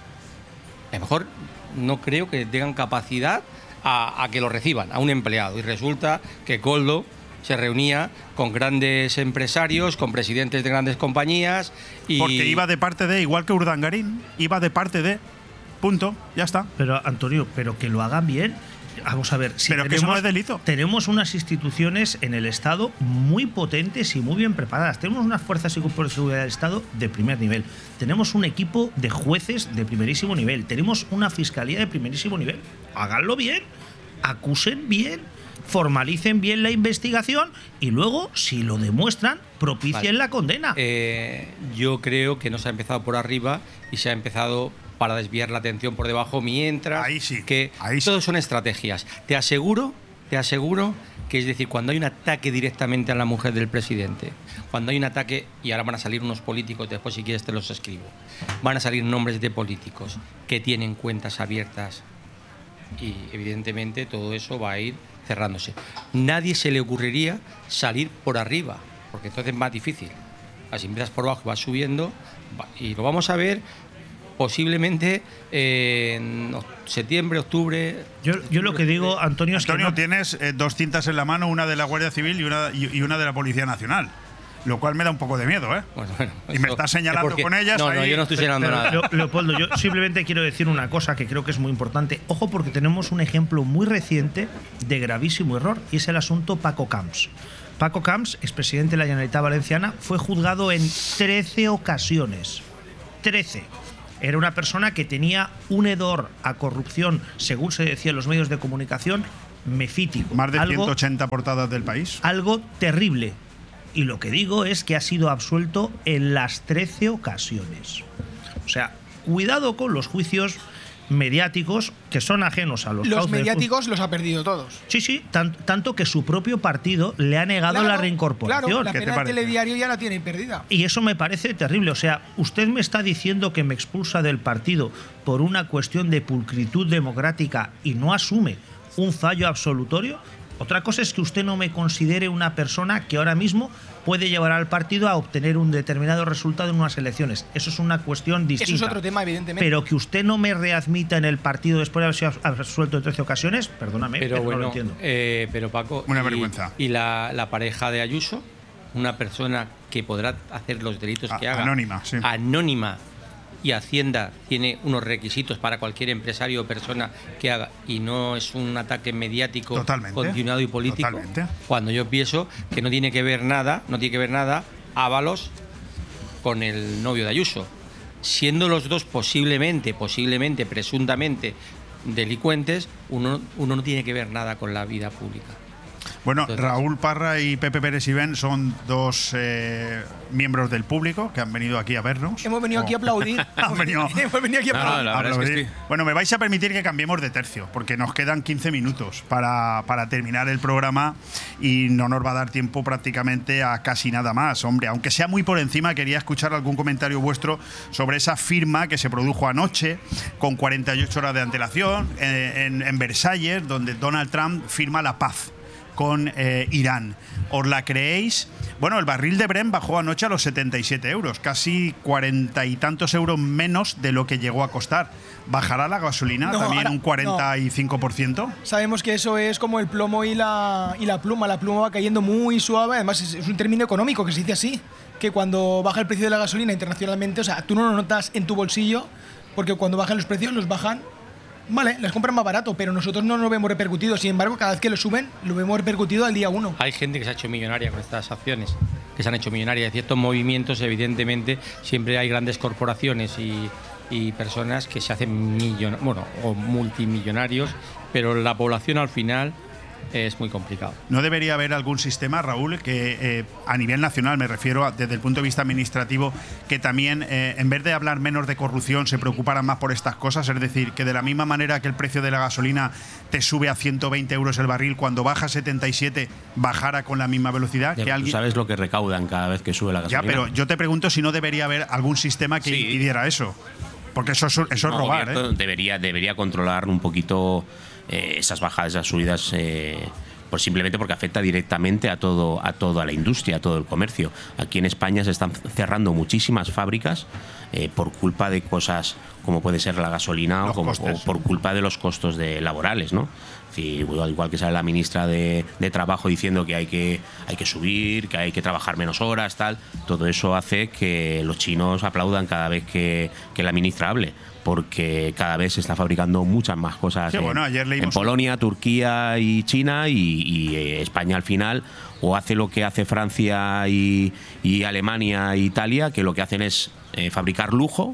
A lo mejor no creo que tengan capacidad a que lo reciban, a un empleado. Y resulta que Coldo se reunía con grandes empresarios, con presidentes de grandes compañías y... Porque iba de parte de, igual que Urdangarín, iba de parte de... Punto, ya está. Pero, Antonio, pero que lo hagan bien. Vamos a ver, si pero que eso no es delito. Tenemos unas instituciones en el Estado muy potentes y muy bien preparadas. Tenemos unas fuerzas de seguridad del Estado de primer nivel. Tenemos un equipo de jueces de primerísimo nivel. Tenemos una fiscalía de primerísimo nivel. Háganlo bien, acusen bien, formalicen bien la investigación y luego, si lo demuestran, propicien la condena. Yo creo que no se ha empezado por arriba y se ha empezado para desviar la atención por debajo, mientras ahí sí, que ahí todo son estrategias. Te aseguro que es decir, cuando hay un ataque directamente a la mujer del presidente, cuando hay un ataque, y ahora van a salir unos políticos, después si quieres te los escribo, van a salir nombres de políticos que tienen cuentas abiertas y evidentemente todo eso va a ir cerrándose. Nadie se le ocurriría salir por arriba, porque entonces es más difícil. Si empiezas por abajo y vas subiendo, y lo vamos a ver posiblemente en septiembre, octubre. Yo lo que digo, Antonio, es que no... tienes 2 cintas en la mano, una de la Guardia Civil y una de la Policía Nacional. Lo cual me da un poco de miedo, ¿eh? Bueno, y me estás señalando con ellas. No, yo no estoy señalando nada. Leopoldo, yo simplemente quiero decir una cosa que creo que es muy importante. Ojo, porque tenemos un ejemplo muy reciente de gravísimo error, y es el asunto Paco Camps. Paco Camps, expresidente de la Generalitat Valenciana, fue juzgado en 13 ocasiones. 13. Era una persona que tenía un hedor a corrupción, según se decía en los medios de comunicación, mefítico. Más de 180 portadas del país. Algo terrible. Y lo que digo es que ha sido absuelto en las 13 ocasiones. O sea, cuidado con los juicios mediáticos que son ajenos a los Los mediáticos los ha perdido todos. Sí, tanto que su propio partido le ha negado la reincorporación. Claro, la pena del telediario ya la tiene perdida. Y eso me parece terrible. O sea, usted me está diciendo que me expulsa del partido por una cuestión de pulcritud democrática y no asume un fallo absolutorio. Otra cosa es que usted no me considere una persona que ahora mismo puede llevar al partido a obtener un determinado resultado en unas elecciones. Eso es una cuestión distinta. Eso es otro tema, evidentemente. Pero que usted no me readmita en el partido después de haber sido absuelto en 13 ocasiones, perdóname, pero bueno, no lo entiendo. Pero Paco, una vergüenza. Y la pareja de Ayuso, una persona que podrá hacer los delitos que haga. Anónima, sí. Anónima. Y Hacienda tiene unos requisitos para cualquier empresario o persona que haga, y no es un ataque mediático continuado y político. Totalmente. Cuando yo pienso que no tiene que ver nada Ábalos con el novio de Ayuso, siendo los dos posiblemente, presuntamente delincuentes, uno no tiene que ver nada con la vida pública. Bueno, Raúl Parra y Pepe Pérez Ibén son 2 miembros del público que han venido aquí a vernos. Hemos venido aquí a aplaudir. Hemos venido aquí a aplaudir. Bueno, me vais a permitir que cambiemos de tercio, porque nos quedan 15 minutos para terminar el programa y no nos va a dar tiempo prácticamente a casi nada más. Hombre, aunque sea muy por encima, quería escuchar algún comentario vuestro sobre esa firma que se produjo anoche con 48 horas de antelación en Versalles, donde Donald Trump firma la paz con Irán. ¿Os la creéis? Bueno, el barril de Brent bajó anoche a los 77 euros, casi 40 y tantos euros menos de lo que llegó a costar. ¿Bajará la gasolina también un 45%? No. Sabemos que eso es como el plomo y la pluma. La pluma va cayendo muy suave. Además, es un término económico que se dice así, que cuando baja el precio de la gasolina internacionalmente, o sea, tú no lo notas en tu bolsillo, porque cuando bajan los precios, los bajan. Vale, les compran más barato, pero nosotros no lo vemos repercutido. Sin embargo, cada vez que lo suben, lo vemos repercutido al día 1. Hay gente que se ha hecho millonaria con estas acciones, que se han hecho millonarias. De ciertos movimientos, evidentemente, siempre hay grandes corporaciones y personas que se hacen o multimillonarios, pero la población al final es muy complicado. ¿No debería haber algún sistema, Raúl, que a nivel nacional, me refiero desde el punto de vista administrativo, que también, en vez de hablar menos de corrupción, se preocuparan más por estas cosas? Es decir, que de la misma manera que el precio de la gasolina te sube a 120 euros el barril, cuando baja a 77, bajara con la misma velocidad. Ya, que alguien... ¿Tú sabes lo que recaudan cada vez que sube la gasolina? Ya, pero yo te pregunto si no debería haber algún sistema que impidiera eso. Porque eso es robar, Debería controlar un poquito esas bajadas, esas subidas, pues simplemente porque afecta directamente a toda la industria, a todo el comercio. Aquí en España se están cerrando muchísimas fábricas por culpa de cosas como puede ser la gasolina o por culpa de los costos laborales, ¿no? Igual que sale la ministra de Trabajo diciendo que hay que subir, que hay que trabajar menos horas, tal. Todo eso hace que los chinos aplaudan cada vez que la ministra hable, porque cada vez se está fabricando muchas más cosas en Polonia, Turquía y China, y España al final o hace lo que hace Francia y Alemania e Italia, que lo que hacen es fabricar lujo,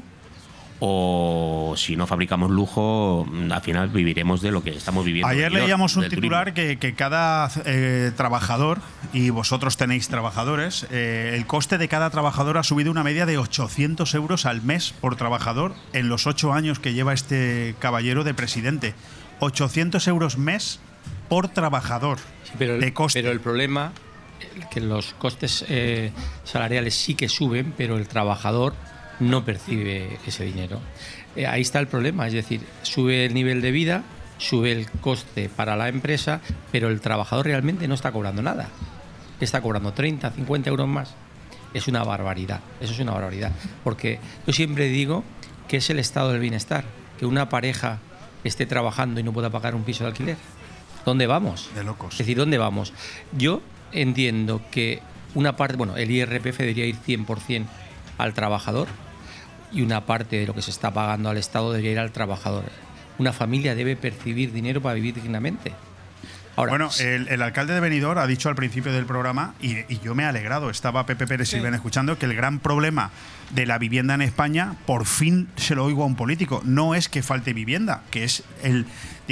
o si no fabricamos lujo, al final viviremos de lo que estamos viviendo. Ayer leíamos un titular que cada trabajador, y vosotros tenéis trabajadores, el coste de cada trabajador ha subido una media de 800 euros al mes por trabajador en los 8 años que lleva este caballero de presidente. 800 euros mes por trabajador de coste. Pero el problema que los costes salariales sí que suben, pero el trabajador no percibe ese dinero. Ahí está el problema, es decir, sube el nivel de vida, sube el coste para la empresa, pero el trabajador realmente no está cobrando nada. Está cobrando 30, 50 euros más. Es una barbaridad, eso es una barbaridad. Porque yo siempre digo que es el estado del bienestar, que una pareja esté trabajando y no pueda pagar un piso de alquiler. ¿Dónde vamos? De locos. Es decir, ¿dónde vamos? Yo entiendo que una parte, bueno, el IRPF debería ir 100% al trabajador y una parte de lo que se está pagando al Estado debería ir al trabajador. Una familia debe percibir dinero para vivir dignamente. Ahora, bueno, el alcalde de Benidorm ha dicho al principio del programa, y yo me he alegrado, estaba Pepe Pérez Silvén escuchando, que el gran problema de la vivienda en España, por fin se lo oigo a un político, no es que falte vivienda, que es el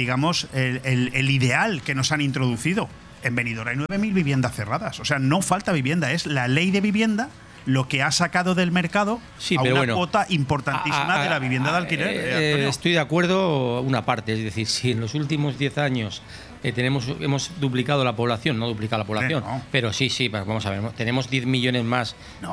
ideal que nos han introducido. En Benidorm hay 9.000 viviendas cerradas, o sea, no falta vivienda, es la ley de vivienda lo que ha sacado del mercado a una cuota importantísima de la vivienda de alquiler. Estoy de acuerdo una parte, es decir, si en los últimos 10 años hemos duplicado la población, no duplicado la población, pero sí, vamos a ver, tenemos 10 millones más,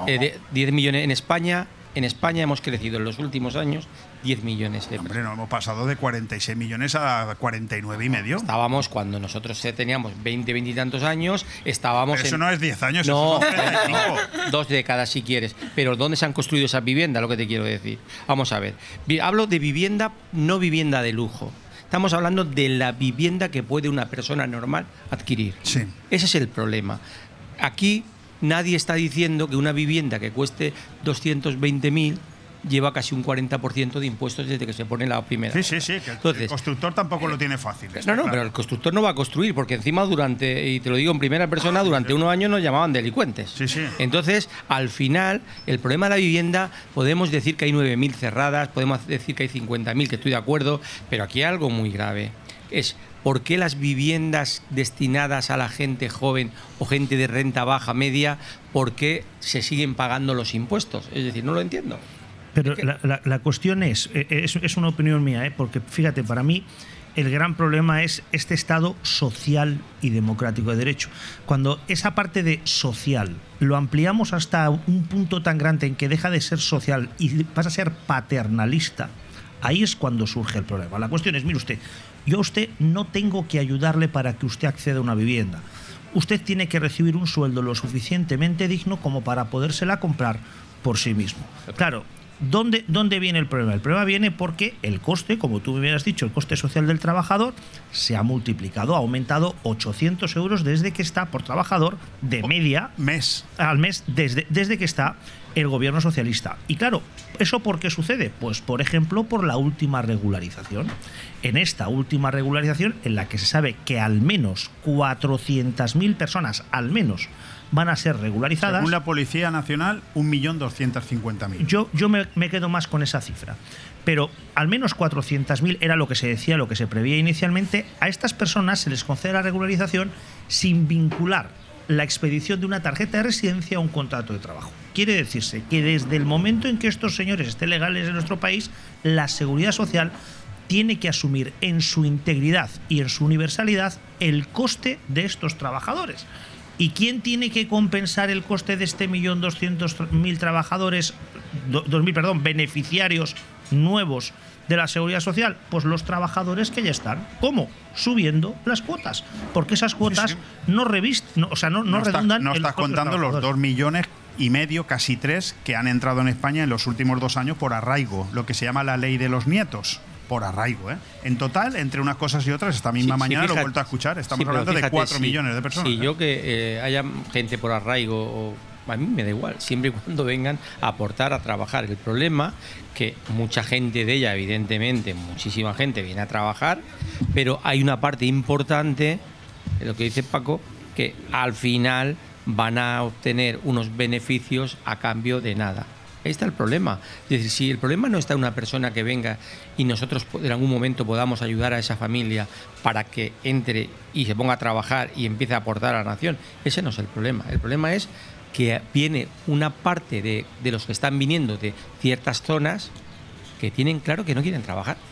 10 millones en España. En España hemos crecido en los últimos años 10 millones de personas. Hombre, no hemos pasado de 46 millones a 49 y medio. Estábamos, cuando nosotros teníamos 20 y tantos años, estábamos Pero eso no es 10 años, no, eso son 35. 2 décadas si quieres. Pero ¿dónde se han construido esas viviendas? Lo que te quiero decir. Vamos a ver. Hablo de vivienda, no vivienda de lujo. Estamos hablando de la vivienda que puede una persona normal adquirir. Sí. Ese es el problema. Aquí nadie está diciendo que una vivienda que cueste 220.000 lleva casi un 40% de impuestos desde que se pone la primera. Sí, que el constructor tampoco lo tiene fácil. No, pero el constructor no va a construir, porque encima y te lo digo en primera persona, durante unos años nos llamaban delincuentes. Sí. Entonces, al final, el problema de la vivienda, podemos decir que hay 9.000 cerradas, podemos decir que hay 50.000, que estoy de acuerdo, pero aquí hay algo muy grave. Es ¿por qué las viviendas destinadas a la gente joven o gente de renta baja, media, por qué se siguen pagando los impuestos? Es decir, no lo entiendo. Pero la cuestión es una opinión mía, porque fíjate, para mí el gran problema es este Estado social y democrático de derecho. Cuando esa parte de social lo ampliamos hasta un punto tan grande en que deja de ser social y pasa a ser paternalista, ahí es cuando surge el problema. La cuestión es, mire usted, yo a usted no tengo que ayudarle para que usted acceda a una vivienda. Usted tiene que recibir un sueldo lo suficientemente digno como para podérsela comprar por sí mismo. Claro, ¿dónde viene el problema? El problema viene porque el coste, como tú me hubieras dicho, el coste social del trabajador se ha multiplicado, ha aumentado 800 euros desde que está por trabajador de media al mes desde que está el gobierno socialista. Y claro, ¿eso por qué sucede? Pues, por ejemplo, por la última regularización. En esta última regularización, en la que se sabe que al menos 400.000 personas, al menos, van a ser regularizadas. Según la Policía Nacional, 1.250.000. Yo me quedo más con esa cifra. Pero al menos 400.000 era lo que se decía, lo que se preveía inicialmente. A estas personas se les concede la regularización sin vincular la expedición de una tarjeta de residencia a un contrato de trabajo. Quiere decirse que desde el momento en que estos señores estén legales en nuestro país, la Seguridad Social tiene que asumir en su integridad y en su universalidad el coste de estos trabajadores. ¿Y quién tiene que compensar el coste de este 1.200.000 trabajadores, beneficiarios nuevos de la Seguridad Social? Pues los trabajadores que ya están. ¿Cómo? Subiendo las cuotas. Porque esas cuotas no redundan. No estás contando los 2,5 millones, casi 3, que han entrado en España en los últimos 2 años por arraigo, lo que se llama la ley de los nietos. Por arraigo, ¿eh? En total, entre unas cosas y otras, esta misma mañana fíjate, lo he vuelto a escuchar, estamos hablando de 4 millones de personas. Sí, yo que haya gente por arraigo, a mí me da igual, siempre y cuando vengan a aportar, a trabajar. El problema que mucha gente de ella, evidentemente, muchísima gente viene a trabajar, pero hay una parte importante, lo que dice Paco, que al final van a obtener unos beneficios a cambio de nada. Ahí está el problema. Es decir, si el problema no está en una persona que venga y nosotros en algún momento podamos ayudar a esa familia para que entre y se ponga a trabajar y empiece a aportar a la nación, ese no es el problema. El problema es que viene una parte de los que están viniendo de ciertas zonas que tienen claro que no quieren trabajar.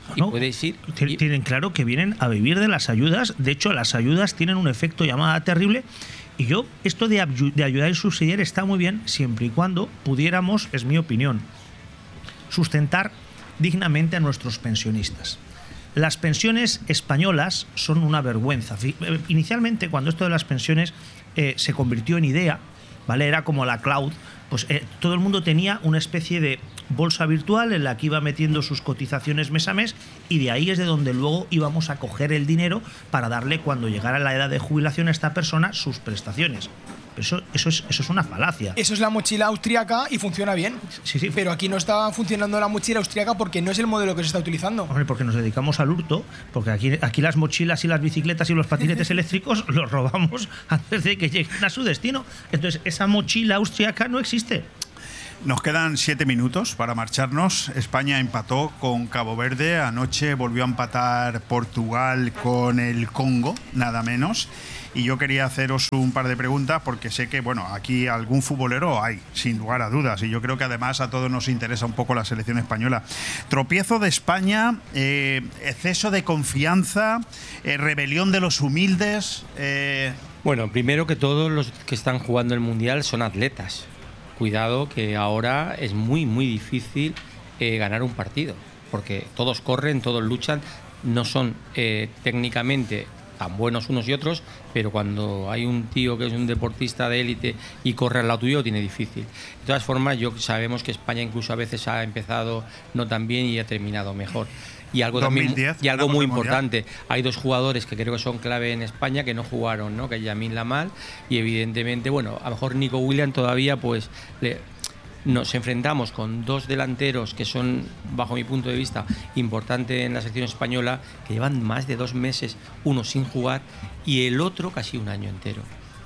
y puedes ir. Tienen claro que vienen a vivir de las ayudas. De hecho, las ayudas tienen un efecto llamada terrible. Y yo, esto de ayudar y subsidiar está muy bien siempre y cuando pudiéramos, es mi opinión, sustentar dignamente a nuestros pensionistas. Las pensiones españolas son una vergüenza. Inicialmente, cuando esto de las pensiones se convirtió en idea, ¿vale? Era como la cloud, pues todo el mundo tenía una especie de bolsa virtual en la que iba metiendo sus cotizaciones mes a mes, y de ahí es de donde luego íbamos a coger el dinero para darle, cuando llegara la edad de jubilación, a esta persona sus prestaciones. Pero eso es una falacia. Eso es la mochila austríaca y funciona bien. Sí. Pero aquí no está funcionando la mochila austríaca porque no es el modelo que se está utilizando. Hombre, porque nos dedicamos al hurto, porque aquí las mochilas y las bicicletas y los patinetes eléctricos los robamos antes de que lleguen a su destino. Entonces, esa mochila austríaca no existe. Nos quedan 7 minutos para marcharnos. España empató con Cabo Verde. Anoche volvió a empatar Portugal con el Congo, nada menos. Y yo quería haceros un par de preguntas porque sé que, bueno, aquí algún futbolero hay, sin lugar a dudas. Y yo creo que además a todos nos interesa un poco la selección española. Tropiezo de España, exceso de confianza, rebelión de los humildes. Bueno, primero que todos los que están jugando el Mundial son atletas. Cuidado que ahora es muy, muy difícil ganar un partido, porque todos corren, todos luchan, no son técnicamente tan buenos unos y otros, pero cuando hay un tío que es un deportista de élite y corre al lado tuyo, tiene difícil. De todas formas, sabemos que España incluso a veces ha empezado no tan bien y ha terminado mejor. Y algo 2010, también, y algo muy importante, hay dos jugadores que creo que son clave en España que no jugaron, ¿no? Que es Lamine Yamal y evidentemente, bueno, a lo mejor Nico Williams todavía pues nos enfrentamos con dos delanteros que son, bajo mi punto de vista, importantes en la selección española, que llevan más de 2 meses, uno sin jugar y el otro casi un año entero.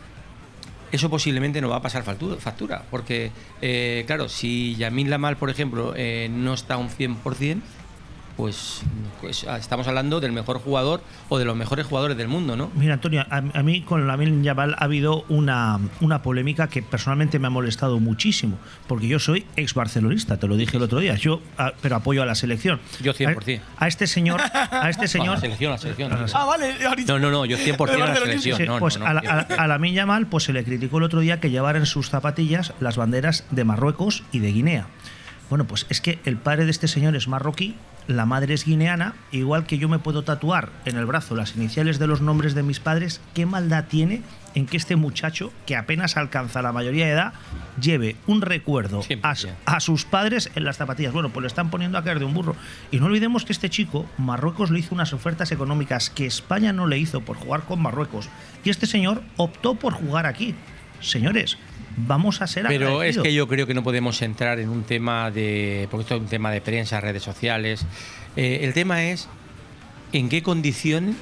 Eso posiblemente no va a pasar factura, porque, claro, si Lamine Yamal, por ejemplo, no está a un 100%, pues estamos hablando del mejor jugador o de los mejores jugadores del mundo, ¿no? Mira, Antonio, a mí con Lamine Yamal ha habido una polémica que personalmente me ha molestado muchísimo, porque yo soy ex-barcelonista, te lo dije el otro día, pero apoyo a la selección. Yo 100%. A este señor... No, la selección. Ah, vale. No, yo 100% a la selección. Sí, pues a Lamine Yamal pues se le criticó el otro día que llevara en sus zapatillas las banderas de Marruecos y de Guinea. Bueno, pues es que el padre de este señor es marroquí, la madre es guineana, igual que yo me puedo tatuar en el brazo las iniciales de los nombres de mis padres. ¿Qué maldad tiene en que este muchacho, que apenas alcanza la mayoría de edad, lleve un recuerdo a sus padres en las zapatillas? Bueno, pues le están poniendo a caer de un burro. Y no olvidemos que este chico, Marruecos le hizo unas ofertas económicas que España no le hizo por jugar con Marruecos. Y este señor optó por jugar aquí. Señores, vamos a ser Pero agradecidos. es que yo creo que no podemos entrar en un tema de... Porque esto es un tema de prensa, redes sociales. El tema es en qué condición...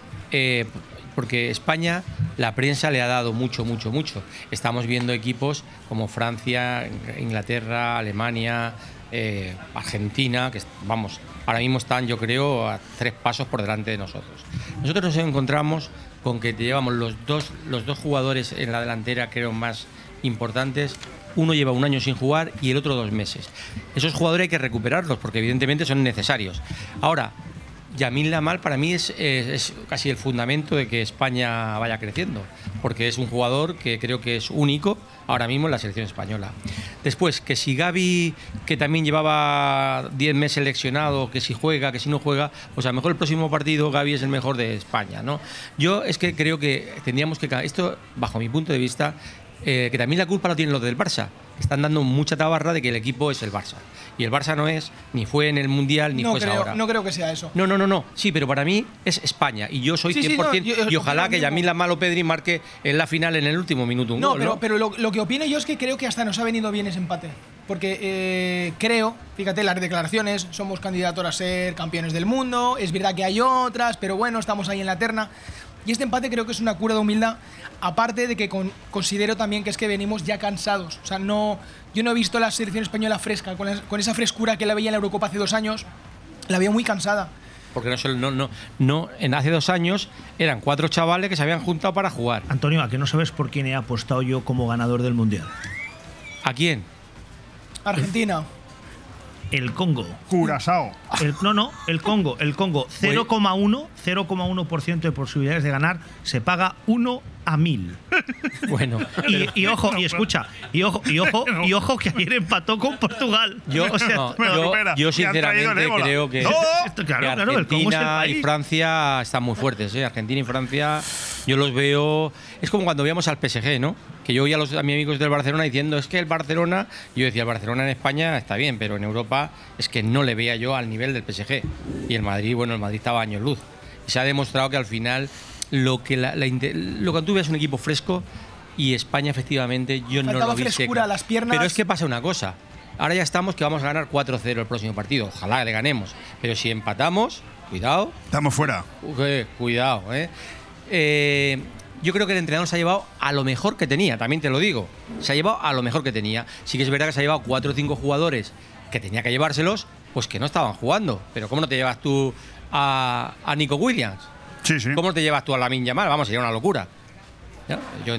porque España, la prensa le ha dado mucho. Estamos viendo equipos como Francia, Inglaterra, Alemania, Argentina, que vamos, ahora mismo están, yo creo, a 3 pasos por delante de nosotros. Nosotros nos encontramos con que llevamos los dos jugadores en la delantera, creo, más importantes. Uno lleva 1 año sin jugar y el otro 2 meses. Esos jugadores hay que recuperarlos porque evidentemente son necesarios. Ahora, Lamine Yamal para mí es casi el fundamento de que España vaya creciendo, porque es un jugador que creo que es único ahora mismo en la selección española. Después, que si Gavi, que también llevaba 10 meses seleccionado, que si juega, que si no juega, pues a lo mejor el próximo partido Gavi es el mejor de España, ¿no? Yo es que creo que tendríamos que... Esto, bajo mi punto de vista, que también la culpa la tienen los del Barça. Están dando mucha tabarra de que el equipo es el Barça. Y el Barça no es, ni fue en el Mundial, ni fue ahora. No creo que sea eso. No. Sí, pero para mí es España. Y yo soy 100%. Y ojalá que Lamine Yamal o Pedri marque en la final en el último minuto un gol, ¿no? Pero lo que opino yo es que creo que hasta nos ha venido bien ese empate. Porque creo, fíjate, las declaraciones, somos candidatos a ser campeones del mundo, es verdad que hay otras, pero bueno, estamos ahí en la terna. Y este empate creo que es una cura de humildad, aparte de que considero también que es que venimos ya cansados. O sea, yo no he visto la selección española fresca, con esa frescura que la veía en la Eurocopa hace 2 años, la veo muy cansada. Porque hace 2 años eran 4 chavales que se habían juntado para jugar. Antonio, ¿a qué no sabes por quién he apostado yo como ganador del Mundial? ¿A quién? Argentina. El Congo. Curazao. El Congo. 0,1% de posibilidades de ganar, se paga 1 a 1000. Bueno. Y ojo, y escucha, y ojo que ayer empató con Portugal. Yo sinceramente creo que, Argentina y Francia están muy fuertes. Argentina y Francia, yo los veo. Es como cuando veíamos al PSG, ¿no? Que yo oía a mis amigos del Barcelona diciendo, es que el Barcelona, yo decía, el Barcelona en España está bien, pero en Europa es que no le veía yo al nivel del PSG. Y el Madrid, bueno, el Madrid estaba a años luz. Y se ha demostrado que al final lo que tú ves un equipo fresco, y España efectivamente yo no lo vi frescura a las piernas. Pero es que pasa una cosa. Ahora ya estamos que vamos a ganar 4-0 el próximo partido. Ojalá le ganemos. Pero si empatamos, cuidado. Estamos fuera. Cuidado, yo creo que el entrenador se ha llevado a lo mejor que tenía, también te lo digo. Se ha llevado a lo mejor que tenía. Sí que es verdad que se ha llevado 4 o 5 jugadores que tenía que llevárselos, pues que no estaban jugando. Pero ¿cómo no te llevas tú a Nico Williams? Sí. ¿Cómo no te llevas tú a Lamine Yamal? Vamos, sería una locura. Yo